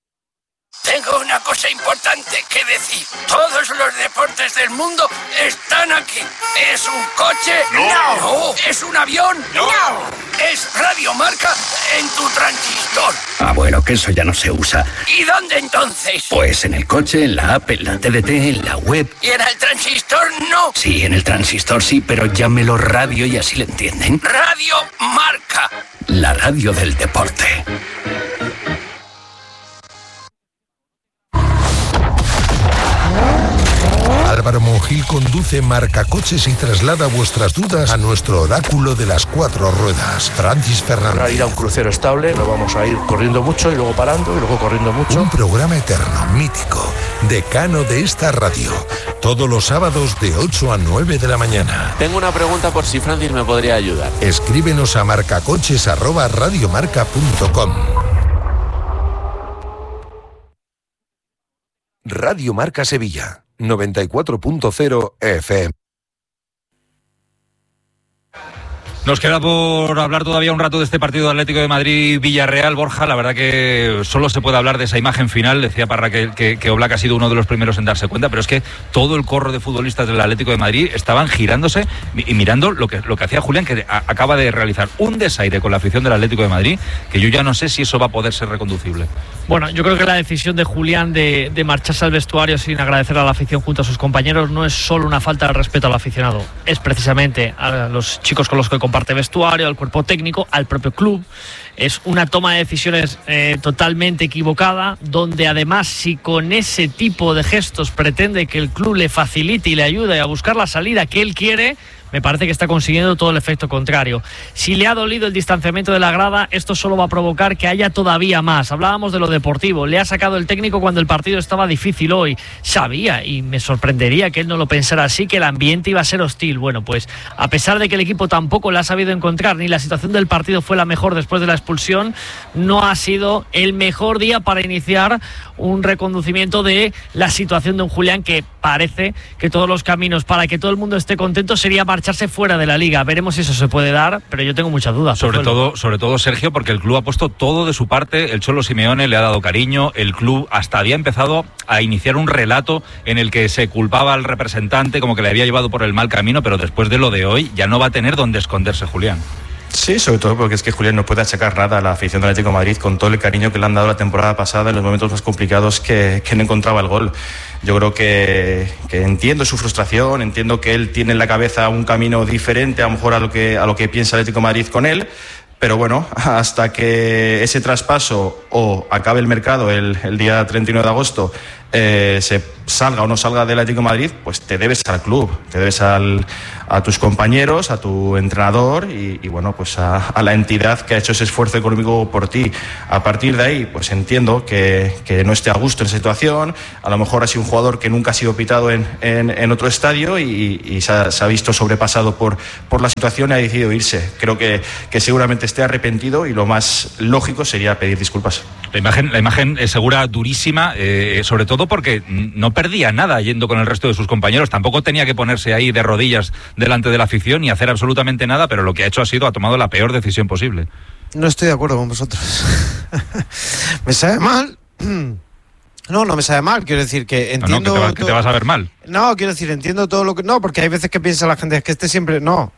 Tengo una cosa importante que decir. Todos los deportes del mundo están aquí. ¿Es un coche? No. No. ¿Es un avión? No. Es Radio Marca en tu transistor. Ah, bueno, que eso ya no se usa. ¿Y dónde entonces? Pues en el coche, en la app, en la T D T, en la web. ¿Y en el transistor no? Sí, en el transistor sí, pero llámelo radio y así le entienden. Radio Marca. La radio del deporte. Álvaro Monjil conduce Marca Coches y traslada vuestras dudas a nuestro oráculo de las cuatro ruedas, Francis Fernández. Para ir a un crucero estable, lo vamos a ir corriendo mucho y luego parando y luego corriendo mucho. Un programa eterno, mítico, decano de esta radio, todos los sábados de ocho a nueve de la mañana. Tengo una pregunta por si Francis me podría ayudar. Escríbenos a marcacoches arroba radiomarca punto com. Radio Marca Sevilla, noventa y cuatro punto cero F M. Nos queda por hablar todavía un rato de este partido de Atlético de Madrid-Villarreal, Borja. La verdad que solo se puede hablar de esa imagen final. Decía Parra que, que, que Oblak ha sido uno de los primeros en darse cuenta, pero es que todo el corro de futbolistas del Atlético de Madrid estaban girándose y mirando lo que, lo que hacía Julián, que a, acaba de realizar un desaire con la afición del Atlético de Madrid, que yo ya no sé si eso va a poder ser reconducible. Bueno, yo creo que la decisión de Julián de, de marcharse al vestuario sin agradecer a la afición junto a sus compañeros no es solo una falta de respeto al aficionado, es precisamente a los chicos con los que comparte vestuario, al cuerpo técnico, al propio club. Es una toma de decisiones eh, totalmente equivocada, donde además si con ese tipo de gestos pretende que el club le facilite y le ayude a buscar la salida que él quiere, me parece que está consiguiendo todo el efecto contrario. Si le ha dolido el distanciamiento de la grada, esto solo va a provocar que haya todavía más. Hablábamos de lo deportivo, le ha sacado el técnico cuando el partido estaba difícil hoy. Sabía, y me sorprendería que él no lo pensara así, que el ambiente iba a ser hostil. Bueno, pues a pesar de que el equipo tampoco le ha sabido encontrar, ni la situación del partido fue la mejor después de la expulsión, no ha sido el mejor día para iniciar un reconducimiento de la situación de un Julián, que parece que todos los caminos para que todo el mundo esté contento sería marchar echarse fuera de la Liga. Veremos si eso se puede dar, pero yo tengo muchas dudas. Sobre todo, sobre todo, Sergio, porque el club ha puesto todo de su parte, el Cholo Simeone le ha dado cariño, el club hasta había empezado a iniciar un relato en el que se culpaba al representante como que le había llevado por el mal camino, pero después de lo de hoy ya no va a tener dónde esconderse Julián. Sí, sobre todo porque es que Julián no puede achacar nada a la afición del Atlético de Madrid con todo el cariño que le han dado la temporada pasada en los momentos más complicados que, que no encontraba el gol. Yo creo que, que entiendo su frustración, entiendo que él tiene en la cabeza un camino diferente a lo mejor a lo que, a lo que piensa el Atlético de Madrid con él, pero bueno, hasta que ese traspaso o acabe el mercado el, el día treinta y nueve de agosto, eh, se salga o no salga del Atlético de Madrid, pues te debes al club, te debes al, a tus compañeros, a tu entrenador y, y bueno, pues a, a la entidad que ha hecho ese esfuerzo económico por ti. A partir de ahí, pues entiendo que, que no esté a gusto en esa situación, a lo mejor ha sido un jugador que nunca ha sido pitado en, en, en otro estadio y, y se, ha, se ha visto sobrepasado por, por la situación y ha decidido irse. Creo que, que seguramente esté arrepentido y lo más lógico sería pedir disculpas. La imagen, la imagen es segura durísima, eh, sobre todo porque no perdía nada yendo con el resto de sus compañeros, tampoco tenía que ponerse ahí de rodillas delante de la afición ni hacer absolutamente nada, pero lo que ha hecho ha sido, ha tomado la peor decisión posible. No estoy de acuerdo con vosotros. Me sabe mal. No, no me sabe mal, quiero decir que entiendo... No, no, que, te va, que te vas a ver mal. No, quiero decir, entiendo todo lo que... No, porque hay veces que piensa la gente, es que este siempre... No.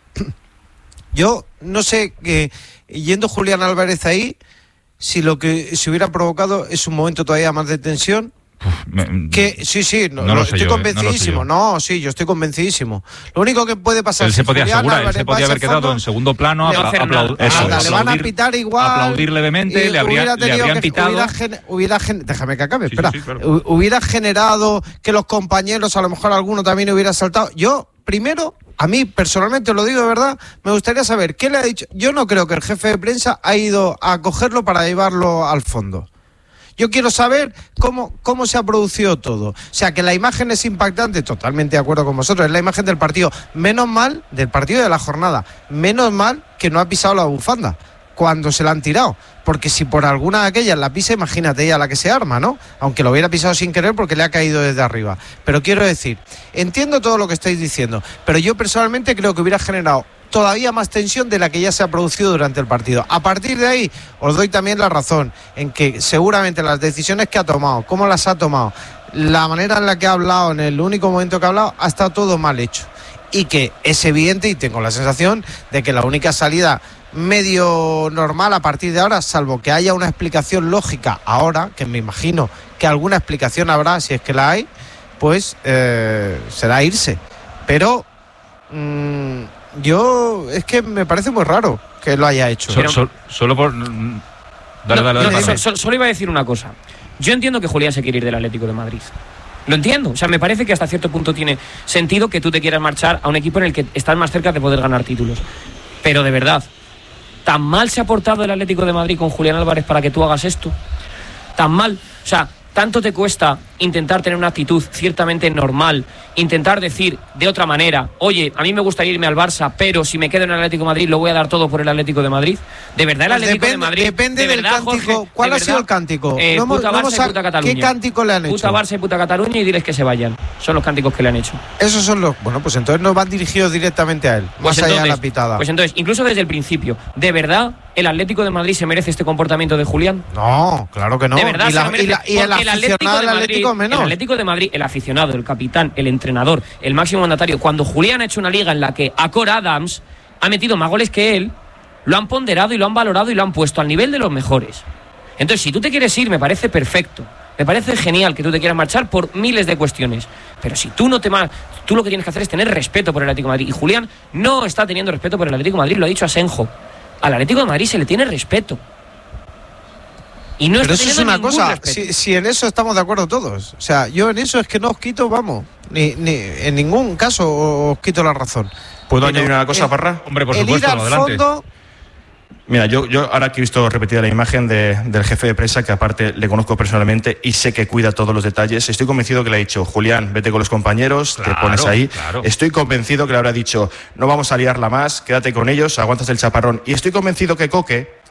Yo no sé, que yendo Julián Álvarez ahí, si lo que se hubiera provocado es un momento todavía más de tensión. Uf, me, que sí, sí, no, no lo estoy yo, convencidísimo. Eh, no, no, sí, yo estoy convencidísimo. Lo único que puede pasar él es se que podía Julián asegurar, Álvarez él se podía haber quedado fondo, en segundo plano, le, apla, apla, eso, nada, le van a pitar igual, aplaudir levemente, le, habría, le habrían que, pitado. Hubiera, gen, hubiera gen, déjame que acabe, sí, espera. sí, sí, claro. Hubiera generado que los compañeros, a lo mejor alguno también hubiera saltado. Yo, primero, a mí personalmente, lo digo de verdad, me gustaría saber qué le ha dicho. Yo no creo que el jefe de prensa ha ido a cogerlo para llevarlo al fondo. Yo quiero saber cómo, cómo se ha producido todo. O sea, que la imagen es impactante, totalmente de acuerdo con vosotros, es la imagen del partido. Menos mal, del partido de la jornada, menos mal que no ha pisado la bufanda cuando se la han tirado. Porque si por alguna de aquellas la pisa, imagínate ella la que se arma, ¿no? Aunque lo hubiera pisado sin querer porque le ha caído desde arriba. Pero quiero decir, entiendo todo lo que estáis diciendo, pero yo personalmente creo que hubiera generado todavía más tensión de la que ya se ha producido durante el partido. A partir de ahí, os doy también la razón en que seguramente las decisiones que ha tomado, cómo las ha tomado, la manera en la que ha hablado, en el único momento que ha hablado, ha estado todo mal hecho. Y que es evidente, y tengo la sensación de que la única salida medio normal a partir de ahora, salvo que haya una explicación lógica ahora, que me imagino que alguna explicación habrá, si es que la hay, pues eh, será irse. Pero... Mmm, yo, es que me parece muy raro que lo haya hecho. So, so, solo por... Dale, no, dale, no, dale. So, so, solo iba a decir una cosa. Yo entiendo que Julián se quiere ir del Atlético de Madrid. Lo entiendo. O sea, me parece que hasta cierto punto tiene sentido que tú te quieras marchar a un equipo en el que estás más cerca de poder ganar títulos. Pero de verdad, ¿tan mal se ha portado el Atlético de Madrid con Julián Álvarez para que tú hagas esto? ¿Tan mal? O sea, ¿tanto te cuesta intentar tener una actitud ciertamente normal, intentar decir de otra manera, oye, a mí me gustaría irme al Barça, pero si me quedo en el Atlético de Madrid lo voy a dar todo por el Atlético de Madrid? ¿De verdad el Atlético depende, de Madrid? Depende de del verdad, cántico. Jorge, ¿Cuál ha verdad? sido el cántico? Eh, no puta no Barça y puta Cataluña. ¿Qué cántico le han hecho? Puta Barça y puta Cataluña y diles que se vayan. Son los cánticos que le han hecho. Esos son los... Bueno, pues entonces no van dirigidos directamente a él, Pues más allá entonces, de la pitada. Pues entonces, incluso desde el principio, ¿de verdad el Atlético de Madrid se merece este comportamiento de Julián? No, claro que no. De verdad y, la, se lo merece. y, la, y el Porque aficionado del Atlético Madrid, menos. El Atlético de Madrid, el aficionado, el capitán, el entrenador, el máximo mandatario, cuando Julián ha hecho una liga en la que Acor Adams ha metido más goles que él, lo han ponderado y lo han valorado y lo han puesto al nivel de los mejores. Entonces, si tú te quieres ir, me parece perfecto. Me parece genial que tú te quieras marchar por miles de cuestiones. Pero si tú no te mar... tú lo que tienes que hacer es tener respeto por el Atlético de Madrid. Y Julián no está teniendo respeto por el Atlético de Madrid, lo ha dicho Asenjo. Al Atlético de Madrid se le tiene respeto. Y no Pero está eso es una cosa, si, si en eso estamos de acuerdo todos. O sea, yo en eso es que no os quito, vamos, ni, ni en ningún caso os quito la razón. ¿Puedo Pero, añadir una cosa, eh, Parra? Hombre, por el supuesto, ir al adelante. fondo, Mira, yo, yo ahora que he visto repetida la imagen de, del jefe de prensa, que aparte le conozco personalmente y sé que cuida todos los detalles, estoy convencido que le ha dicho, Julián, vete con los compañeros, Claro, te pones ahí. claro. Estoy convencido que le habrá dicho, no vamos a liarla más, quédate con ellos, aguantas el chaparrón. Y estoy convencido que Coque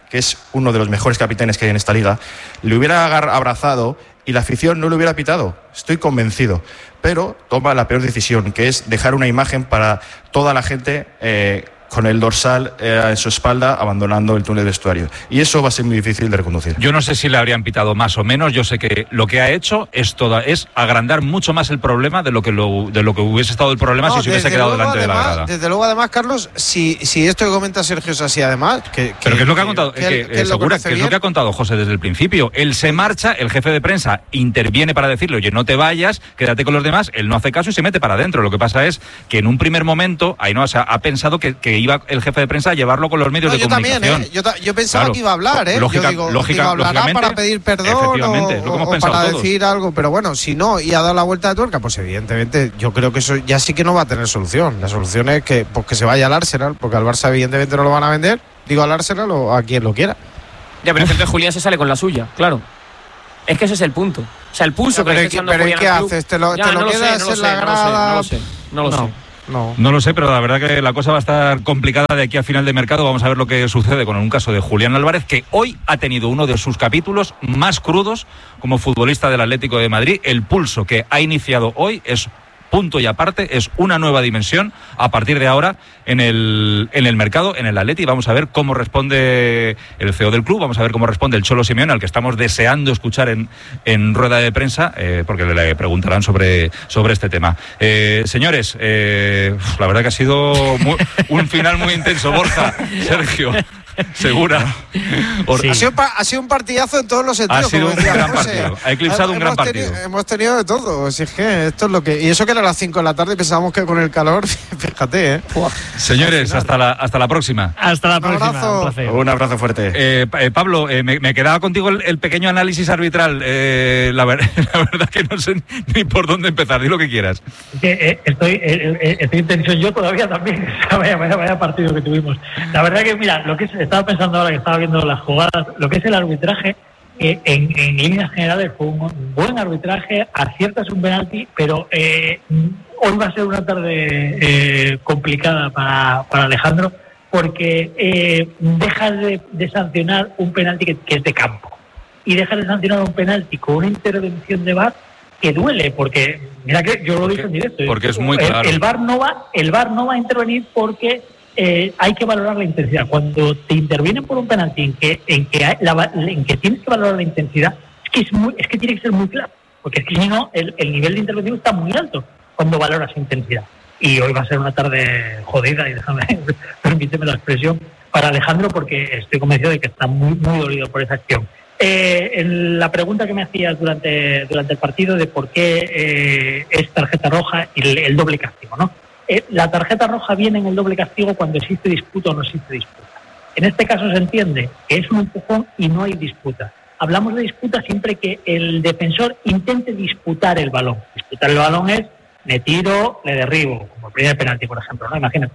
que es uno de los mejores capitanes que hay en esta liga, le hubiera abrazado y la afición no le hubiera pitado. Estoy convencido. Pero toma la peor decisión, que es dejar una imagen para toda la gente eh, con el dorsal eh, en su espalda abandonando el túnel de vestuario. Y eso va a ser muy difícil de reconducir. Yo no sé si le habrían pitado más o menos. Yo sé que lo que ha hecho es toda, es agrandar mucho más el problema de lo que lo, de lo que hubiese estado el problema no, si se hubiese quedado luego, delante además, de la grada. Desde luego, además, Carlos, si, si esto que comenta Sergio es así, además... Que, Pero que, ¿qué es lo que ha contado? Que, que, que, que, eh, segura, que es lo que ha contado José desde el principio. Él se marcha, el jefe de prensa interviene para decirle, oye, no te vayas, quédate con los demás. Él no hace caso y se mete para adentro. Lo que pasa es que en un primer momento, Ainhoa o sea, ha pensado que, que iba el jefe de prensa a llevarlo con los medios no, de yo comunicación. También, ¿eh? yo, ta yo pensaba claro. que iba a hablar, ¿eh? Lógica, yo digo, lógica, digo hablará para pedir perdón o, o, o para todos. decir algo, pero bueno, si no y ha dado la vuelta de tuerca, pues evidentemente yo creo que eso ya sí que no va a tener solución. La solución es que, pues, que se vaya al Arsenal, porque al Barça evidentemente no lo van a vender, digo al Arsenal o a quien lo quiera. Ya, pero entonces Julián se sale con la suya, claro. Es que ese es el punto. O sea, el pulso ya, que le está echando Julián. ¿Pero qué haces? ¿Te lo, ya, te lo no quedas lo sé, no en la grada? No lo sé, no lo sé. No lo sé. No. No lo sé, pero la verdad que la cosa va a estar complicada de aquí a final de mercado. Vamos a ver lo que sucede con un caso de Julián Álvarez, que hoy ha tenido uno de sus capítulos más crudos como futbolista del Atlético de Madrid. El pulso que ha iniciado hoy es punto y aparte, es una nueva dimensión a partir de ahora en el, en el mercado, en el Atleti. Vamos a ver cómo responde el C E O del club, vamos a ver cómo responde el Cholo Simeone, al que estamos deseando escuchar en, en rueda de prensa, eh, porque le preguntarán sobre, sobre este tema. Eh, señores, eh, la verdad que ha sido muy, un final muy intenso. Borja, Sergio, Segura. Sí. Ha, sido, ha sido un partidazo en todos los sentidos. Ha sido como un gran José. partido. Ha eclipsado un gran hemos partido. Tenido, hemos tenido de todo. Si es que esto es lo que. Y eso que era a las cinco de la tarde y pensábamos que con el calor, fíjate, ¿eh? Señores, hasta la, hasta la próxima. Hasta la próxima. Un abrazo, un placer. Un abrazo fuerte. Eh, eh, Pablo, eh, me, me quedaba contigo el, el pequeño análisis arbitral. Eh, la, ver, la verdad que no sé ni por dónde empezar. Di lo que quieras. Que, eh, estoy, eh, eh, estoy en tensión yo todavía también. vaya, vaya, vaya partido que tuvimos. La verdad que, mira, lo que es, estaba pensando ahora que estaba viendo las jugadas, lo que es el arbitraje, eh, en, en líneas generales fue un buen arbitraje, aciertas un penalti, pero eh, hoy va a ser una tarde eh, complicada para, para Alejandro, porque eh, dejas de, de sancionar un penalti que, que es de campo y dejas de sancionar un penalti con una intervención de V A R que duele, porque mira que yo lo dije en directo, porque es muy claro. El, el V A R no va, el V A R no va a intervenir porque eh, hay que valorar la intensidad. Cuando te intervienen por un penalti en que en que hay, la, en que tienes que valorar la intensidad, es que es muy, es que tiene que ser muy claro, porque es que si no el, el nivel de intervención está muy alto cuando valoras intensidad. Y hoy va a ser una tarde jodida, y déjame, permíteme la expresión, para Alejandro, porque estoy convencido de que está muy muy dolido por esa acción. Eh, en la pregunta que me hacías durante durante el partido de por qué eh, es tarjeta roja y el, el doble castigo, ¿no? Eh, la tarjeta roja viene en el doble castigo cuando existe disputa o no existe disputa. En este caso se entiende que es un empujón y no hay disputa. Hablamos de disputa siempre que el defensor intente disputar el balón. Disputar el balón es me tiro, le derribo, como el primer penalti, por ejemplo, ¿no? Imagínate.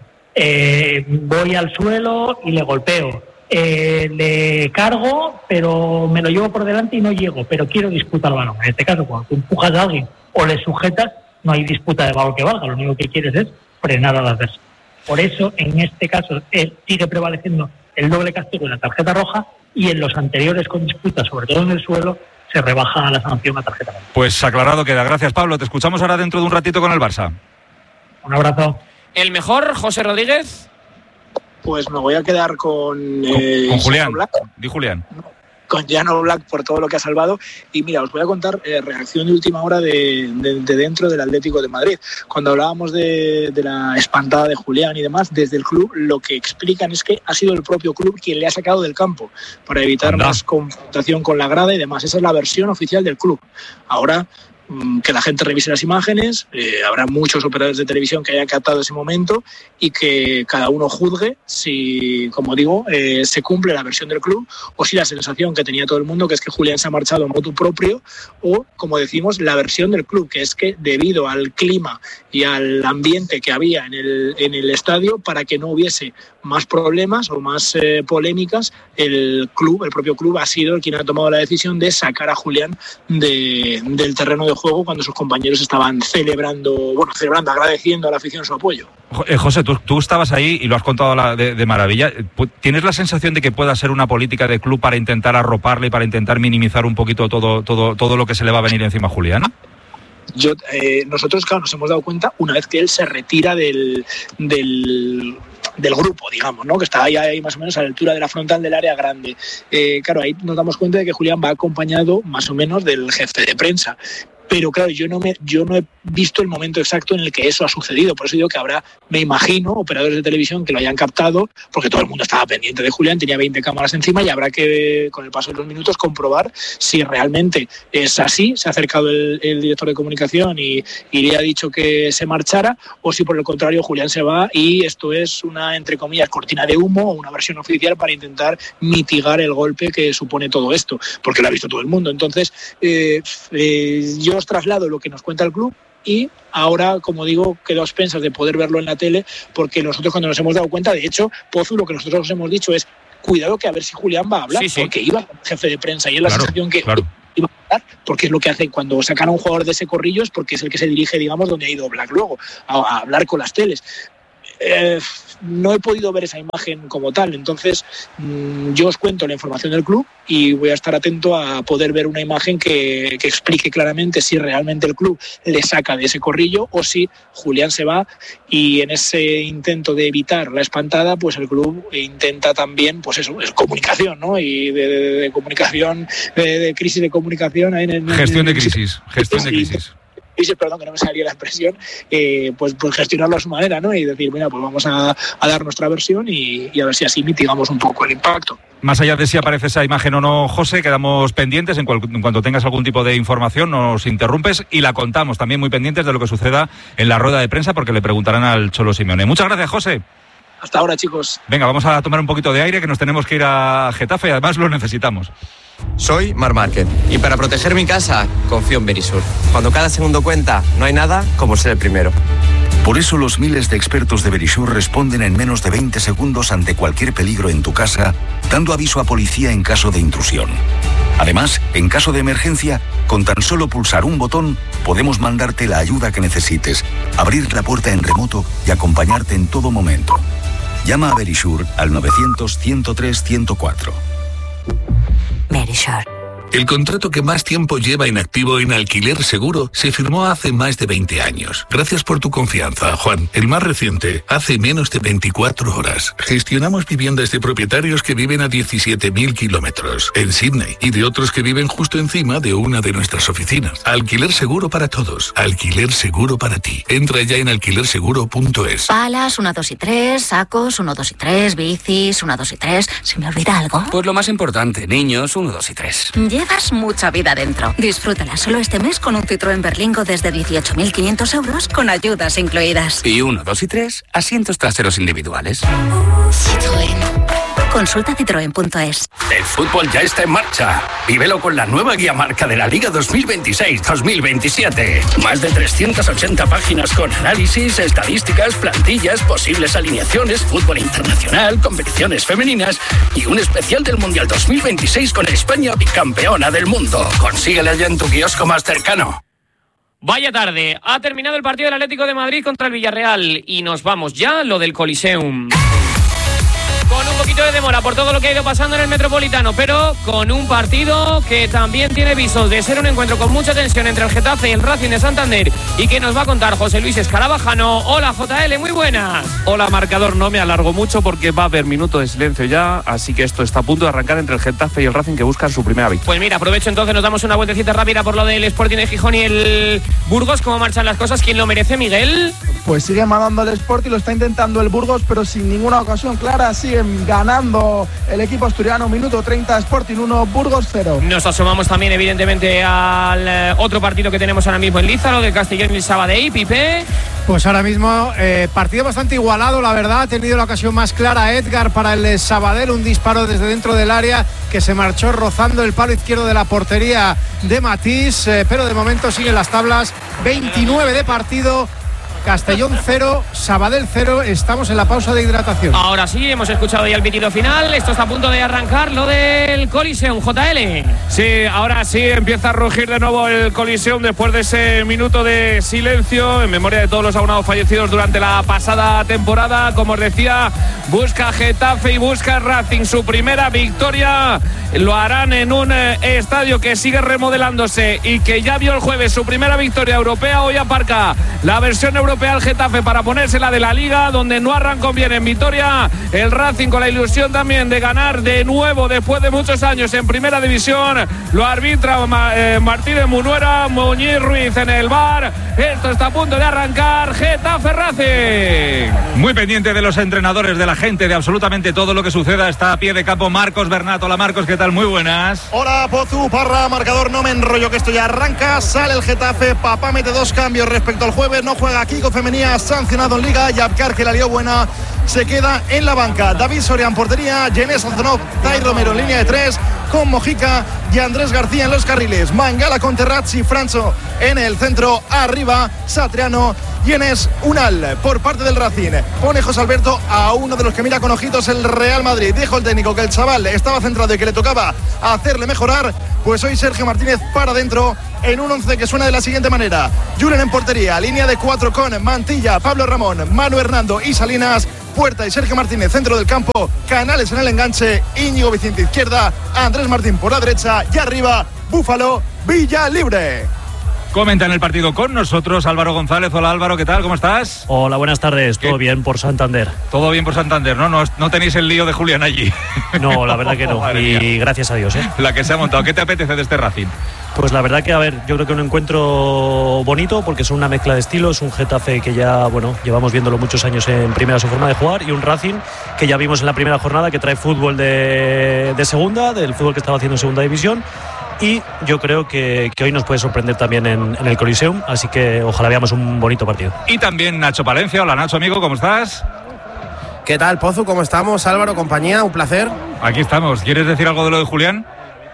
Eh, voy al suelo y le golpeo. Eh, le cargo, pero me lo llevo por delante y no llego, pero quiero disputar el balón. En este caso, cuando tú empujas a alguien o le sujetas, no hay disputa de balón que valga, lo único que quieres es frenar al adversario. Por eso, en este caso, él sigue prevaleciendo el doble castigo en la tarjeta roja, y en los anteriores con disputa, sobre todo en el suelo, se rebaja la sanción a tarjeta roja. Pues aclarado queda. Gracias, Pablo. Te escuchamos ahora dentro de un ratito con el Barça. Un abrazo. ¿El mejor, José Rodríguez? Pues me voy a quedar con... Eh, con Julián. Di Julián. Con Jan Oblak por todo lo que ha salvado. Y mira, os voy a contar eh, reacción de última hora de, de, de dentro del Atlético de Madrid. Cuando hablábamos de, de la espantada de Julián y demás, desde el club lo que explican es que ha sido el propio club quien le ha sacado del campo para evitar Anda. más confrontación con la grada y demás. Esa es la versión oficial del club. Ahora, que la gente revise las imágenes, eh, habrá muchos operadores de televisión que hayan captado ese momento y que cada uno juzgue si, como digo, eh, se cumple la versión del club o si la sensación que tenía todo el mundo, que es que Julián se ha marchado a motu propio, o, como decimos, la versión del club, que es que debido al clima y al ambiente que había en el, en el estadio, para que no hubiese más problemas o más eh, polémicas, el club, el propio club ha sido el quien ha tomado la decisión de sacar a Julián de, del terreno de juego juego cuando sus compañeros estaban celebrando, bueno, celebrando, agradeciendo a la afición su apoyo. José, tú, tú estabas ahí y lo has contado la, de, de maravilla. ¿Tienes la sensación de que pueda ser una política de club para intentar arroparle y para intentar minimizar un poquito todo, todo, todo lo que se le va a venir encima a Julián? Yo, eh, nosotros, claro, nos hemos dado cuenta una vez que él se retira del, del, del grupo, digamos, ¿no? Que está ahí, ahí más o menos a la altura de la frontal del área grande. Eh, claro, ahí nos damos cuenta de que Julián va acompañado más o menos del jefe de prensa. Pero claro, yo no me, yo no he visto el momento exacto en el que eso ha sucedido. Por eso digo que habrá, me imagino, operadores de televisión que lo hayan captado, porque todo el mundo estaba pendiente de Julián, tenía veinte cámaras encima y habrá que, con el paso de los minutos, comprobar si realmente es así. Se ha acercado el, el director de comunicación y, y le ha dicho que se marchara, o si por el contrario Julián se va y esto es una, entre comillas, cortina de humo o una versión oficial para intentar mitigar el golpe que supone todo esto, porque lo ha visto todo el mundo. Entonces, eh, eh, yo os traslado lo que nos cuenta el club y ahora, como digo, quedo a expensas de poder verlo en la tele, porque nosotros cuando nos hemos dado cuenta, de hecho, Pozu, lo que nosotros os hemos dicho es cuidado que a ver si Julián va a hablar, sí, sí. porque iba el jefe de prensa y es la claro, sensación que claro. iba a hablar, porque es lo que hace cuando sacan a un jugador de ese corrillo, es porque es el que se dirige, digamos, donde ha ido Black luego, a, a hablar con las teles. Eh, no he podido ver esa imagen como tal, entonces mmm, yo os cuento la información del club y voy a estar atento a poder ver una imagen que, que explique claramente si realmente el club le saca de ese corrillo o si Julián se va, y en ese intento de evitar la espantada, pues el club intenta también, pues eso, es comunicación, ¿no? Y de, de, de comunicación, de, de crisis de comunicación. En el, gestión en, de crisis, gestión de crisis. Crisis, perdón, que no me salía la expresión, eh, pues, pues gestionarlo a su manera, ¿no? Y decir, mira, pues vamos a, a dar nuestra versión y, y a ver si así mitigamos un poco el impacto. Más allá de si aparece esa imagen o no, José, quedamos pendientes. En, cual, en cuanto tengas algún tipo de información, nos interrumpes y la contamos. También muy pendientes de lo que suceda en la rueda de prensa, porque le preguntarán al Cholo Simeone. Muchas gracias, José. Hasta ahora, chicos. Venga, vamos a tomar un poquito de aire, que nos tenemos que ir a Getafe y además lo necesitamos. Soy Mar Márquez y para proteger mi casa confío en Verisur. Cuando cada segundo cuenta, no hay nada como ser el primero. Por eso los miles de expertos de Verisur responden en menos de veinte segundos ante cualquier peligro en tu casa, dando aviso a policía en caso de intrusión. Además, en caso de emergencia, con tan solo pulsar un botón, podemos mandarte la ayuda que necesites, abrir la puerta en remoto y acompañarte en todo momento. Llama a Verisur al novecientos, ciento tres, ciento cuatro. Verisur. El contrato que más tiempo lleva inactivo en Alquiler Seguro se firmó hace más de veinte años. Gracias por tu confianza, Juan. El más reciente, hace menos de veinticuatro horas. Gestionamos viviendas de propietarios que viven a diecisiete mil kilómetros en Sydney y de otros que viven justo encima de una de nuestras oficinas. Alquiler Seguro para todos. Alquiler Seguro para ti. Entra ya en alquiler seguro punto es. Palas, uno, dos y tres, sacos, uno, dos y tres, bicis, uno, dos y tres. ¿Se me olvida algo? Pues lo más importante, niños, uno, dos y tres. Llevas mucha vida dentro. Disfrútala solo este mes con un Citroën Berlingo desde dieciocho mil quinientos euros con ayudas incluidas. Y uno, dos y tres, asientos traseros individuales. Citroën. Consulta citroen punto es. El fútbol ya está en marcha. Vívelo con la nueva guía marca de la Liga dos mil veintiséis dos mil veintisiete. Más de trescientas ochenta páginas con análisis, estadísticas, plantillas, posibles alineaciones, fútbol internacional, competiciones femeninas y un especial del Mundial dos mil veintiséis con España bicampeona del mundo. Consíguela ya en tu kiosco más cercano. Vaya tarde, ha terminado el partido del Atlético de Madrid contra el Villarreal y nos vamos ya a lo del Coliseum. Con un poquito de demora por todo lo que ha ido pasando en el Metropolitano, pero con un partido que también tiene visos de ser un encuentro con mucha tensión entre el Getafe y el Racing de Santander, y que nos va a contar José Luis Escarabajano. Hola, J L, muy buenas. Hola, marcador, no me alargo mucho porque va a haber minuto de silencio ya, así que esto está a punto de arrancar entre el Getafe y el Racing, que buscan su primera victoria. Pues mira, aprovecho entonces, nos damos una vueltecita rápida por lo del Sporting de Gijón y el Burgos. ¿Cómo marchan las cosas? ¿Quién lo merece, Miguel? Pues sigue mandando el Sporting, lo está intentando el Burgos, pero sin ninguna ocasión clara. Sigue ganando el equipo asturiano. Minuto treinta, Sporting uno, Burgos cero. Nos asomamos también evidentemente al eh, otro partido que tenemos ahora mismo en Lízaro, del Castellón y el Sabadell. Pipe. Pues ahora mismo eh, partido bastante igualado, la verdad. Ha tenido la ocasión más clara Edgar para el Sabadell, un disparo desde dentro del área que se marchó rozando el palo izquierdo de la portería de Matís, eh, pero de momento siguen las tablas. Veintinueve de partido, Castellón cero, Sabadell cero. Estamos en la pausa de hidratación. Ahora sí, hemos escuchado ya el pitido final. Esto está a punto de arrancar, lo del Coliseum, J L. Sí, ahora sí empieza a rugir de nuevo el Coliseum después de ese minuto de silencio en memoria de todos los abonados fallecidos durante la pasada temporada. Como os decía, busca Getafe y busca Racing su primera victoria. Lo harán en un eh, estadio que sigue remodelándose y que ya vio el jueves su primera victoria europea. Hoy aparca la versión europea al Getafe para ponérsela de la Liga, donde no arrancó bien en Vitoria. El Racing con la ilusión también de ganar de nuevo después de muchos años en primera división. Lo arbitra eh, Martínez Munuera, Muñiz Ruiz en el V A R. Esto está a punto de arrancar. Getafe Racing. Muy pendiente de los entrenadores, de la gente, de absolutamente todo lo que suceda. Está a pie de campo Marcos Bernat. Hola Marcos, ¿qué tal? Muy buenas. Hola Pozu, Parra, marcador, no me enrollo que esto ya arranca. Sale el Getafe, Papá mete dos cambios respecto al jueves. No juega Kiko Femenía, sancionado en Liga. Y Abkar, que la lió buena, se queda en la banca. David Soria en portería, Jenés Azonov, Tai Romero en línea de tres, con Mojica y Andrés García en los carriles. Mangala con Terrazzi, Franzo en el centro, arriba Satriano y Enes Unal por parte del Racing. Pone José Alberto a uno de los que mira con ojitos el Real Madrid. Dijo el técnico que el chaval estaba centrado y que le tocaba hacerle mejorar. Pues hoy Sergio Martínez para adentro en un once que suena de la siguiente manera: Julen en portería, línea de cuatro con Mantilla, Pablo Ramón, Manu Hernando y Salinas. Puerta y Sergio Martínez, centro del campo. Canales en el enganche, Íñigo Vicente izquierda, Andrés Martín por la derecha y arriba Búfalo Villalibre. Comenta en el partido con nosotros Álvaro González. Hola Álvaro, ¿qué tal? ¿Cómo estás? Hola, buenas tardes. Todo ¿Qué? bien por Santander. Todo bien por Santander, ¿no? ¿no? No tenéis el lío de Julián allí. No, la verdad que no. Oh, y mía. Gracias a Dios, ¿eh? La que se ha montado. ¿Qué te apetece de este Racing? Pues la verdad que, a ver, yo creo que un encuentro bonito porque es una mezcla de estilos. Un Getafe que ya, bueno, llevamos viéndolo muchos años en primera su forma de jugar, y un Racing que ya vimos en la primera jornada que trae fútbol de, de segunda, del fútbol que estaba haciendo en segunda división. Y yo creo que, que hoy nos puede sorprender también en, en el Coliseum, así que ojalá veamos un bonito partido. Y también Nacho Palencia. Hola Nacho, amigo, ¿cómo estás? ¿Qué tal, Pozu? ¿Cómo estamos? Álvaro, compañía, un placer. Aquí estamos. ¿Quieres decir algo de lo de Julián?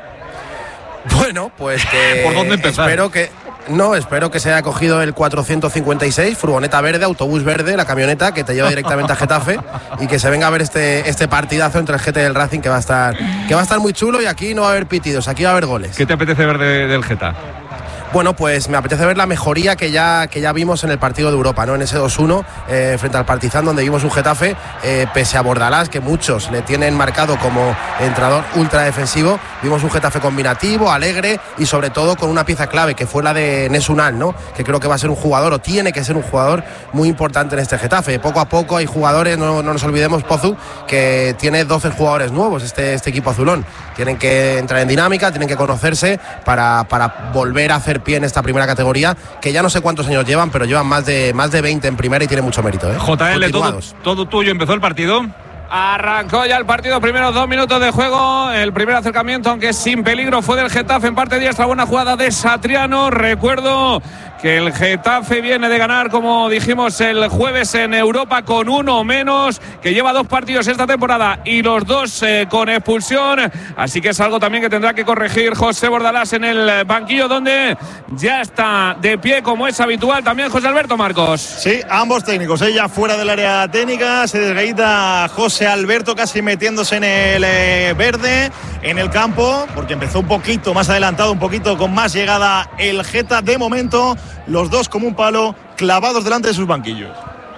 Bueno, pues que ¿por dónde empezar? Espero que no, espero que se haya cogido el cuatrocientos cincuenta y seis, furgoneta verde, autobús verde, la camioneta que te lleva directamente a Getafe, y que se venga a ver este este partidazo entre el Geta y el Racing, que va a estar que va a estar muy chulo, y aquí no va a haber pitidos, aquí va a haber goles. ¿Qué te apetece ver de, del Geta? Bueno, pues me apetece ver la mejoría que ya, que ya vimos en el partido de Europa, ¿no? En ese dos uno eh, frente al Partizan, donde vimos un Getafe, eh, pese a Bordalás, que muchos le tienen marcado como entrenador ultra defensivo, vimos un Getafe combinativo, alegre y sobre todo con una pieza clave, que fue la de Enes Unal, ¿no? Que creo que va a ser un jugador, o tiene que ser un jugador muy importante en este Getafe. Poco a poco hay jugadores, no, no nos olvidemos, Pozu, que tiene doce jugadores nuevos este, este equipo azulón. Tienen que entrar en dinámica, tienen que conocerse para, para volver a hacer pie en esta primera categoría, que ya no sé cuántos años llevan, pero llevan más de más de veinte en primera y tiene mucho mérito, ¿eh? J L, todo, todo tuyo. ¿Empezó el partido? Arrancó ya el partido, primeros dos minutos de juego. El primer acercamiento, aunque sin peligro, fue del Getafe en parte diestra. Buena jugada de Satriano. Recuerdo que el Getafe viene de ganar, como dijimos el jueves, en Europa con uno menos, que lleva dos partidos esta temporada y los dos eh, con expulsión. Así que es algo también que tendrá que corregir José Bordalás en el banquillo, donde ya está de pie, como es habitual, también José Alberto Marcos. Sí, ambos técnicos, ella fuera del área técnica, se desgaita José Alberto casi metiéndose en el eh, verde, en el campo, porque empezó un poquito más adelantado, un poquito con más llegada el Geta. De momento, los dos como un palo, clavados delante de sus banquillos.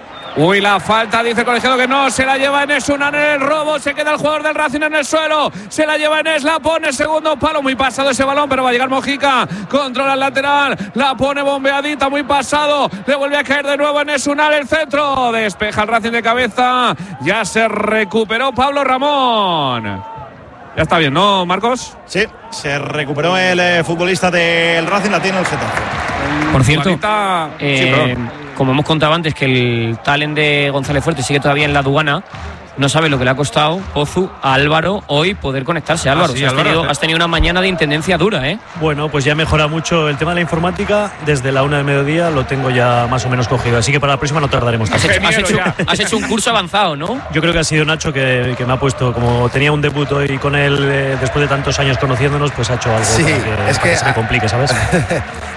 Uy, la falta, dice el colegiado que no, se la lleva Enes Unal en el robo, se queda el jugador del Racing en el suelo, se la lleva Enes, la pone, segundo palo, muy pasado ese balón, pero va a llegar Mojica, controla el lateral, la pone bombeadita, muy pasado, le vuelve a caer de nuevo Enes Unal, el centro, despeja el Racing de cabeza, ya se recuperó Pablo Ramón. Ya está bien, ¿no, Marcos? Sí, se recuperó el eh, futbolista del Racing, la tiene el Getafe. Por cierto, Juanita, eh, sí, como hemos contado antes, que el talent de González Fuerte sigue todavía en la aduana. No sabe lo que le ha costado, Pozu, a Álvaro hoy poder conectarse. Álvaro, ah, sí, o sea, Álvaro has, tenido, sí. has tenido una mañana de intendencia dura, ¿eh? Bueno, pues ya mejora mucho el tema de la informática. Desde la una del mediodía lo tengo ya más o menos cogido. Así que para la próxima no tardaremos tanto. Has hecho, has hecho, has hecho un curso avanzado, ¿no? Yo creo que ha sido Nacho que, que me ha puesto, como tenía un debut hoy con él eh, después de tantos años conociéndonos, pues ha hecho algo sí, para que, es para que que se me complique, ¿sabes?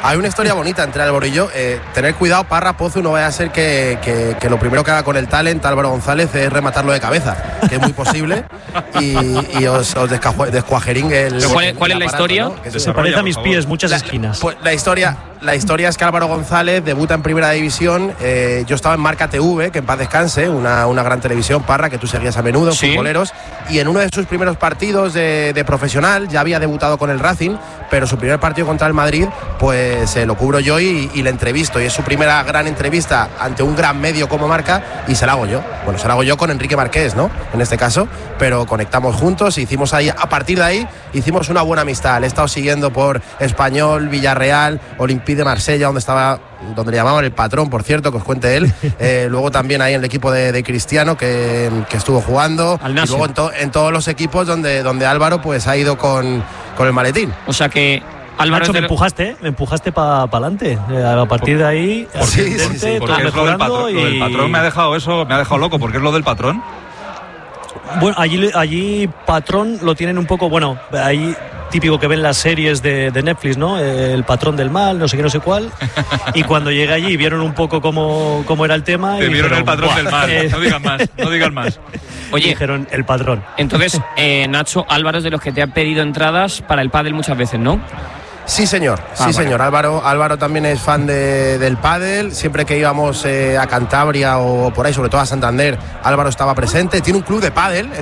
Hay una historia bonita entre Álvaro y yo. Eh, tener cuidado, Parra, Pozu, no vaya a ser que, que, que lo primero que haga con el talent Álvaro González es rematarlo de cabeza, que es muy posible, y, y os, os descuajeringue el. ¿Cuál, es, cuál es la aparato, historia? ¿no? Se, se parece a mis pies, muchas la, esquinas. Pues la historia. La historia es que Álvaro González debuta en Primera División. Eh, yo estaba en Marca T V, que en paz descanse, una, una gran televisión, Parra, que tú seguías a menudo, ¿Sí? futboleros. Y en uno de sus primeros partidos de, de profesional, ya había debutado con el Racing, pero su primer partido contra el Madrid, pues eh, lo cubro yo y, y le entrevisto. Y es su primera gran entrevista ante un gran medio como Marca, y se la hago yo. Bueno, se la hago yo con Enrique Marqués, ¿no? En este caso, pero conectamos juntos, hicimos ahí, a partir de ahí, hicimos una buena amistad. Le he estado siguiendo por Español, Villarreal, Olympique de Marsella, donde estaba, donde le llamaban el patrón, por cierto, que os cuente él. Eh, luego también ahí en el equipo de, de Cristiano, que, que estuvo jugando. Al y Nasser. luego en, to, en todos los equipos donde, donde Álvaro pues ha ido con, con el maletín. O sea que Álvaro Nacho, es de- me empujaste, ¿eh? me empujaste para adelante. Eh, a partir de ahí, Porque, así, porque- gente, porque todo es lo del mejorando patrón. Lo del y- patrón me ha dejado eso, me ha dejado loco, porque es lo del patrón. Bueno, allí, allí patrón lo tienen un poco, bueno, ahí típico que ven las series de, de Netflix, ¿no? El patrón del mal, no sé qué, no sé cuál. Y cuando llegué allí vieron un poco cómo, cómo era el tema. Te y vieron dijeron, el patrón "Buah". del mal. Eh, No digan más, no digan más. Oye, dijeron el patrón. Entonces, eh, Nacho, Álvaro es de los que te han pedido entradas para el pádel muchas veces, ¿no? Sí, señor. Ah, Sí, vale. señor. Álvaro, Álvaro también es fan de, del pádel. Siempre que íbamos eh, a Cantabria o por ahí, sobre todo a Santander, Álvaro estaba presente. Tiene un club de pádel